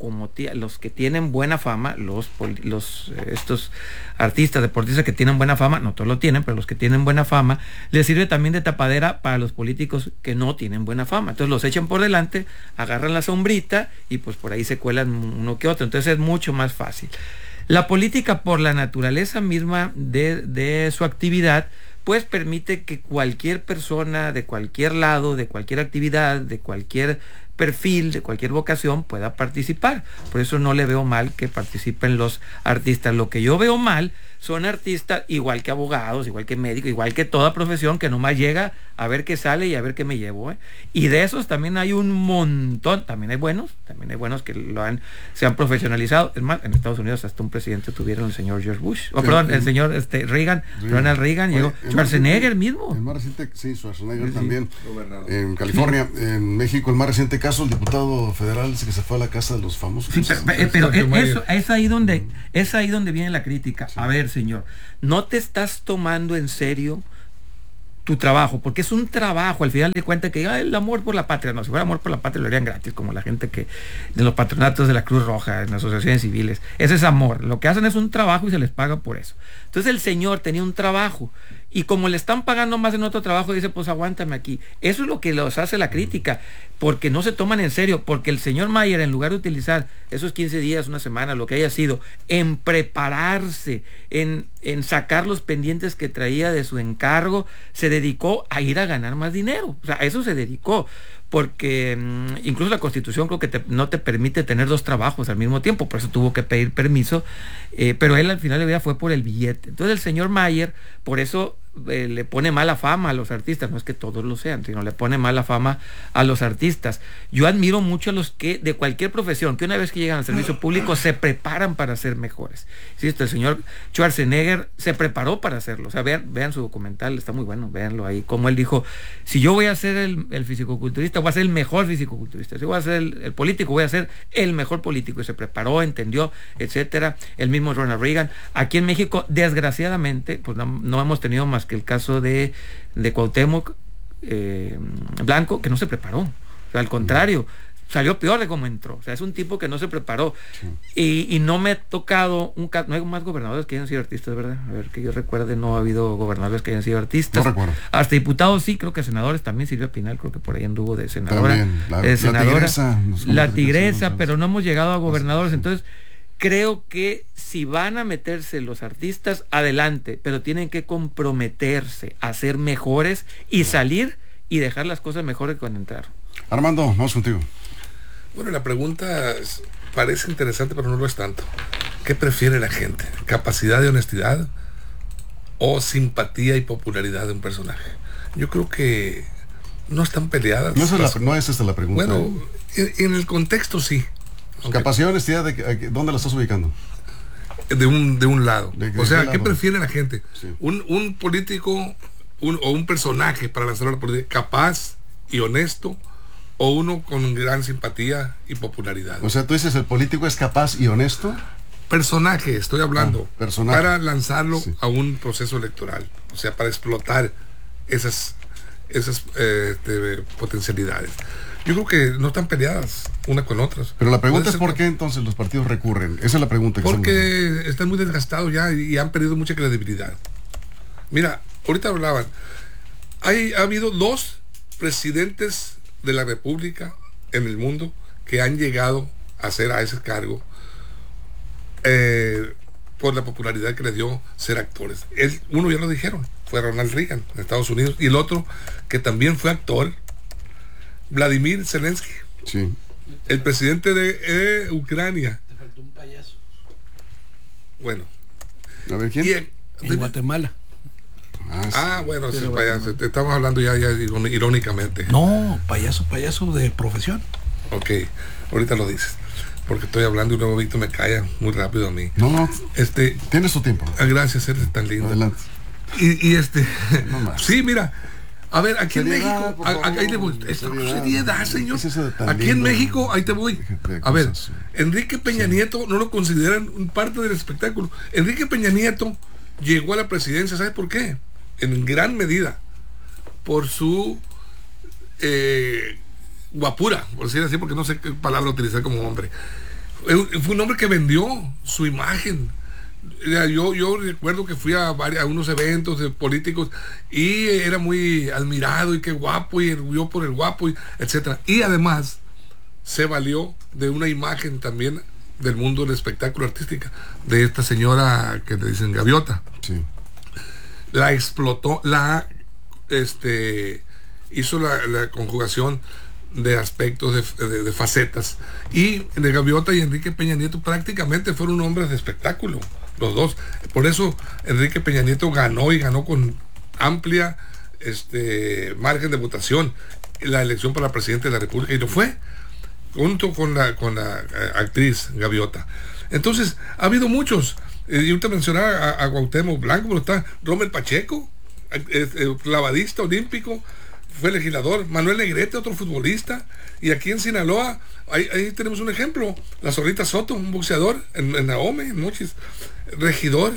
como tía, los que tienen buena fama, los, los eh, estos artistas, deportistas que tienen buena fama, no todos lo tienen, pero los que tienen buena fama, les sirve también de tapadera para los políticos que no tienen buena fama. Entonces los echan por delante, agarran la sombrita y pues por ahí se cuelan uno que otro. Entonces es mucho más fácil. La política, por la naturaleza misma de, de su actividad, pues permite que cualquier persona de cualquier lado, de cualquier actividad, de cualquier perfil, de cualquier vocación pueda participar. Por eso no le veo mal que participen los artistas. Lo que yo veo mal son artistas igual que abogados, igual que médicos, igual que toda profesión, que nomás llega a ver qué sale y a ver qué me llevo, ¿eh? Y de esos también hay un montón. También hay buenos, también hay buenos que lo han, se han profesionalizado. Es más, en Estados Unidos hasta un presidente tuvieron el señor George Bush, o oh, perdón, el, el señor este, Reagan, Reagan, Ronald Reagan, oye, llegó Schwarzenegger mismo. El más reciente, sí, Schwarzenegger sí, también, sí. En California, sí. En México, el más reciente caso, el diputado federal dice que se fue a la casa de los famosos. Sí, pero, pero, pero es, eso, es ahí donde, es ahí donde viene la crítica. Sí. A ver, señor, no te estás tomando en serio tu trabajo, porque es un trabajo, al final de cuentas, que ah, el amor por la patria, no, si fuera amor por la patria lo harían gratis, como la gente que de los patronatos de la Cruz Roja, en las asociaciones civiles. Ese es amor, lo que hacen es un trabajo y se les paga por eso. Entonces el señor tenía un trabajo, y como le están pagando más en otro trabajo, dice, pues aguántame aquí. Eso es lo que los hace la crítica, porque no se toman en serio, porque el señor Mayer, en lugar de utilizar esos quince días, una semana, lo que haya sido, en prepararse, en, en sacar los pendientes que traía de su encargo, se dedicó a ir a ganar más dinero. O sea, a eso se dedicó, porque mmm, incluso la Constitución creo que te, no te permite tener dos trabajos al mismo tiempo, por eso tuvo que pedir permiso, eh, pero él al final de vida fue por el billete. Entonces el señor Mayer, por eso eh, le pone mala fama a los artistas, no es que todos lo sean, sino le pone mala fama a los artistas. Yo admiro mucho a los que, de cualquier profesión, que una vez que llegan al servicio público se preparan para ser mejores. ¿Sí? El señor Schwarzenegger se preparó para hacerlo. O sea, vean, vean su documental, está muy bueno, véanlo ahí, como él dijo, si yo voy a ser el, el fisicoculturista, voy a ser el mejor fisicoculturista, si voy a ser el, el político, voy a ser el mejor político, y se preparó, entendió, etcétera. El mismo Ronald Reagan. Aquí en México, desgraciadamente, pues no, no hemos tenido más que el caso de, de Cuauhtémoc eh, Blanco, que no se preparó. O sea, al contrario, salió peor de cómo entró. O sea, es un tipo que no se preparó. Sí. Y, y no me ha tocado un caso, no hay más gobernadores que hayan sido artistas, ¿verdad? A ver, que yo recuerde, no ha habido gobernadores que hayan sido artistas. No recuerdo. Hasta diputados sí, creo que senadores también. Silvia Pinal creo que por ahí anduvo de senadora. También, la, de senadora, la tigresa. La tigresa, pero no hemos llegado a gobernadores. Entonces, creo que si van a meterse los artistas, adelante, pero tienen que comprometerse a ser mejores y salir y dejar las cosas mejores que cuando entraron. Armando, vamos contigo. Bueno, la pregunta parece interesante, pero no lo es tanto. ¿Qué prefiere la gente? ¿Capacidad de honestidad o simpatía y popularidad de un personaje? Yo creo que no están peleadas. No, esa es, la, no es esta la pregunta. Bueno, en, en el contexto sí. Okay. Capacidad y honestidad, de, ¿dónde la estás ubicando? De un, de un lado. ¿De, de o sea, qué ¿qué lado? prefiere la gente? Sí. Un, un político un, o un personaje para lanzar la política capaz y honesto, o uno con gran simpatía y popularidad. O sea, tú dices, ¿el político es capaz y honesto? Personaje, estoy hablando. Ah, personaje. Para lanzarlo sí. a un proceso electoral. O sea, para explotar esas, esas eh, de, potencialidades. Yo creo que no están peleadas una con otras. Pero la pregunta es por qué entonces los partidos recurren. Esa es la pregunta. Que porque estamos... están muy desgastados ya y, y han perdido mucha credibilidad. Mira, ahorita hablaban. Hay, ha habido dos presidentes de la República en el mundo que han llegado a ser a ese cargo eh, por la popularidad que le dio ser actores. Él, uno ya lo dijeron, fue Ronald Reagan en Estados Unidos, y el otro que también fue actor, Vladimir Zelensky, sí. el presidente de eh, Ucrania. Te faltó un payaso. Bueno. A ver, ¿quién? Y en, en Guatemala. Ah, sí. ah bueno, sí, sí, payaso. Te estamos hablando ya, ya irónicamente. No, payaso, payaso de profesión. Ok, ahorita lo dices. Porque estoy hablando y luego Víctor me calla muy rápido a mí. No, no. Este, tienes tu tiempo. Gracias, eres tan lindo. Adelante. Y, y este. No sí, mira. A ver, aquí seriedad, en México. A, a, ahí te voy. Esto seriedad, seriedad, señor. Es aquí lindo, en México, ahí te voy. A ver, sí. Enrique Peña sí. Nieto no lo consideran parte del espectáculo. Enrique Peña Nieto llegó a la presidencia, ¿sabes por qué? En gran medida por su eh, guapura, por decir así, porque no sé qué palabra utilizar como hombre. Fue un hombre que vendió su imagen. Yo, yo recuerdo que fui a, varios, a unos eventos de políticos y era muy admirado y qué guapo y yo por el guapo, y etcétera. Y además se valió de una imagen también del mundo del espectáculo artístico, de esta señora que le dicen Gaviota. Sí. La explotó, la este hizo la, la conjugación de aspectos, de, de, de facetas. Y de Gaviota y Enrique Peña Nieto prácticamente fueron hombres de espectáculo, los dos. Por eso Enrique Peña Nieto ganó y ganó con amplia este, margen de votación la elección para presidente de la República, y lo fue junto con la, con la eh, actriz Gaviota. Entonces, ha habido muchos. Eh, yo te mencionaba a, a Cuauhtémoc Blanco, pero está Rommel Pacheco, eh, eh, clavadista olímpico, fue legislador. Manuel Negrete, otro futbolista. Y aquí en Sinaloa, ahí, ahí tenemos un ejemplo. La Zorrita Soto, un boxeador, en, en Ahome, en Mochis, regidor.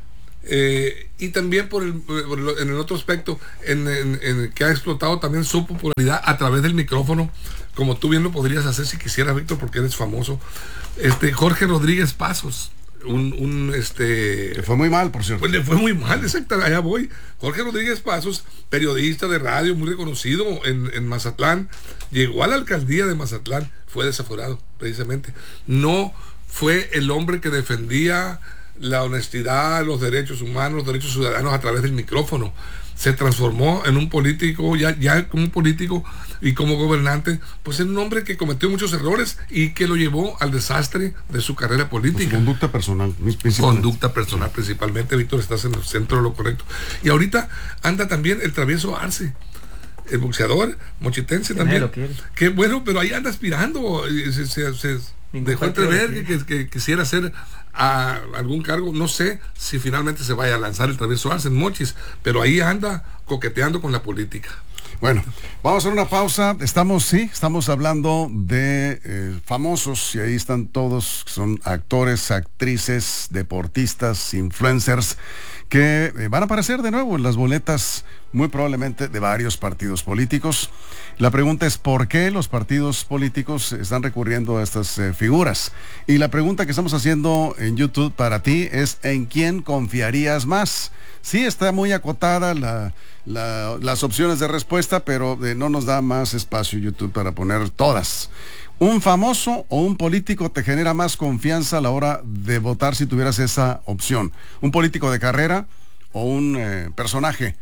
Eh, y también por el, por el, en el otro aspecto, en, en, en que ha explotado también su popularidad a través del micrófono, como tú bien lo podrías hacer si quisieras, Víctor, porque eres famoso. Este Jorge Rodríguez Pasos, un, un este le fue muy mal, por cierto. Pues le fue muy mal, exacto, allá voy. Jorge Rodríguez Pasos, periodista de radio muy reconocido en, en Mazatlán, llegó a la alcaldía de Mazatlán, fue desaforado, precisamente. No fue el hombre que defendía la honestidad, los derechos humanos, los derechos ciudadanos a través del micrófono. Se transformó en un político, ya, ya como un político y como gobernante, pues en un hombre que cometió muchos errores y que lo llevó al desastre de su carrera política. Su conducta personal. Conducta personal principalmente, Víctor, estás en el centro de lo correcto. Y ahorita anda también el travieso Arce, el boxeador mochitense también. Qué bueno, pero ahí anda aspirando, se, se, se dejó entrever que, que, que quisiera hacer a algún cargo. No sé si finalmente se vaya a lanzar el travieso Arce en Mochis, pero ahí anda coqueteando con la política. Bueno, vamos a hacer una pausa. Estamos, sí, estamos hablando de eh, famosos, y ahí están todos, son actores, actrices, deportistas, influencers, que eh, van a aparecer de nuevo en las boletas, muy probablemente de varios partidos políticos. La pregunta es ¿por qué los partidos políticos están recurriendo a estas eh, figuras? Y la pregunta que estamos haciendo en YouTube para ti es ¿en quién confiarías más? Sí, está muy acotada la, la, las opciones de respuesta, pero eh, no nos da más espacio YouTube para poner todas. ¿Un famoso o un político te genera más confianza a la hora de votar si tuvieras esa opción? ¿Un político de carrera o un eh, personaje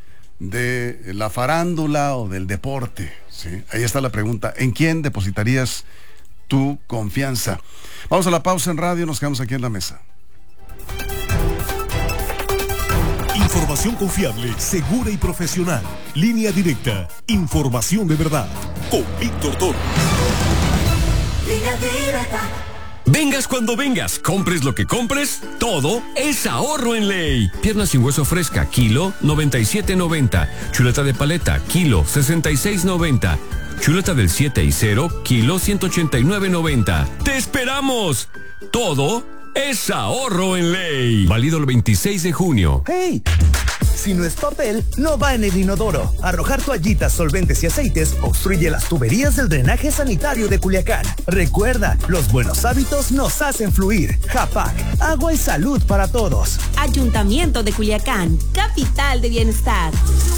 de la farándula o del deporte? ¿Sí? Ahí está la pregunta. ¿En quién depositarías tu confianza? Vamos a la pausa en radio, nos quedamos aquí en la mesa. Información confiable, segura y profesional. Línea directa. Información de verdad. Con Víctor Toro. Línea directa. Vengas cuando vengas, compres lo que compres, todo es ahorro en Ley. Pierna sin hueso fresca, kilo noventa y siete noventa. Chuleta de paleta, kilo sesenta y seis noventa. Chuleta del siete y cero, kilo ciento ochenta y nueve noventa. ¡Te esperamos! Todo es ahorro en Ley. Válido el veintiséis de junio. ¡Hey! Si no es papel, no va en el inodoro. Arrojar toallitas, solventes y aceites obstruye las tuberías del drenaje sanitario de Culiacán. Recuerda, los buenos hábitos nos hacen fluir. Japac, agua y salud para todos. Ayuntamiento de Culiacán, capital de bienestar.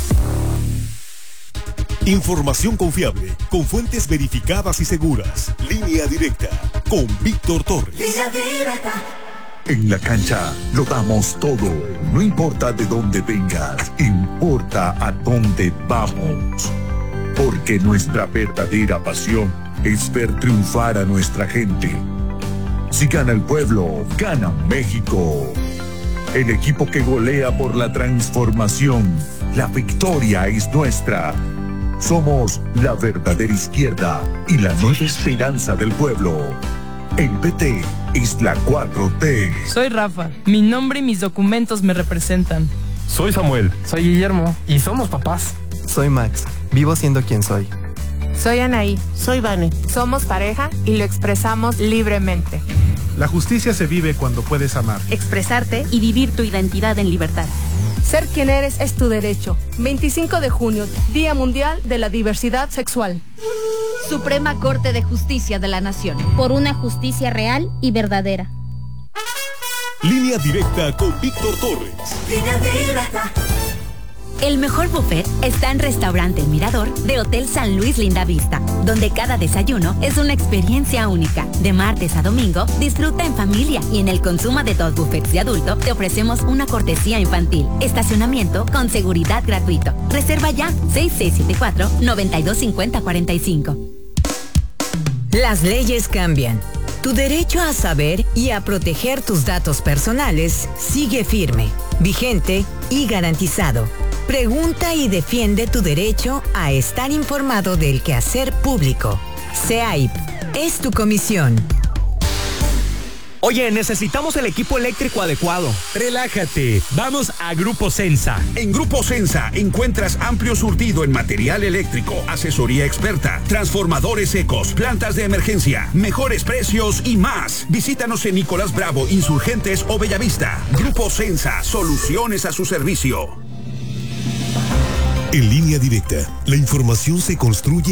Información confiable, con fuentes verificadas y seguras. Línea directa, con Víctor Torres. Línea directa. En la cancha lo damos todo, no importa de dónde vengas, importa a dónde vamos. Porque nuestra verdadera pasión es ver triunfar a nuestra gente. Si gana el pueblo, gana México. El equipo que golea por la transformación, la victoria es nuestra. Somos la verdadera izquierda y la nueva esperanza del pueblo. El P T es la cuatro T. Soy Rafa. Mi nombre y mis documentos me representan. Soy Samuel. Soy Guillermo. Y somos papás. Soy Max. Vivo siendo quien soy. Soy Anaí. Soy Vane. Somos pareja y lo expresamos libremente. La justicia se vive cuando puedes amar, expresarte y vivir tu identidad en libertad. Ser quien eres es tu derecho. veinticinco de junio, Día Mundial de la Diversidad Sexual. Suprema Corte de Justicia de la Nación. Por una justicia real y verdadera. Línea Directa con Víctor Torres. Línea Directa. El mejor buffet está en Restaurante El Mirador de Hotel San Luis Lindavista, donde cada desayuno es una experiencia única. De martes a domingo, disfruta en familia y en el consumo de dos buffets de adulto te ofrecemos una cortesía infantil. Estacionamiento con seguridad gratuito. Reserva ya seis seis siete cuatro, nueve dos cinco cero cuatro cinco. Las leyes cambian. Tu derecho a saber y a proteger tus datos personales sigue firme, vigente y garantizado. Pregunta y defiende tu derecho a estar informado del quehacer público. C E A I P es tu comisión. Oye, necesitamos el equipo eléctrico adecuado. Relájate, vamos a Grupo Sensa. En Grupo Sensa encuentras amplio surtido en material eléctrico, asesoría experta, transformadores secos, plantas de emergencia, mejores precios y más. Visítanos en Nicolás Bravo, Insurgentes o Bellavista. Grupo Sensa, soluciones a su servicio. En Línea Directa, la información se construye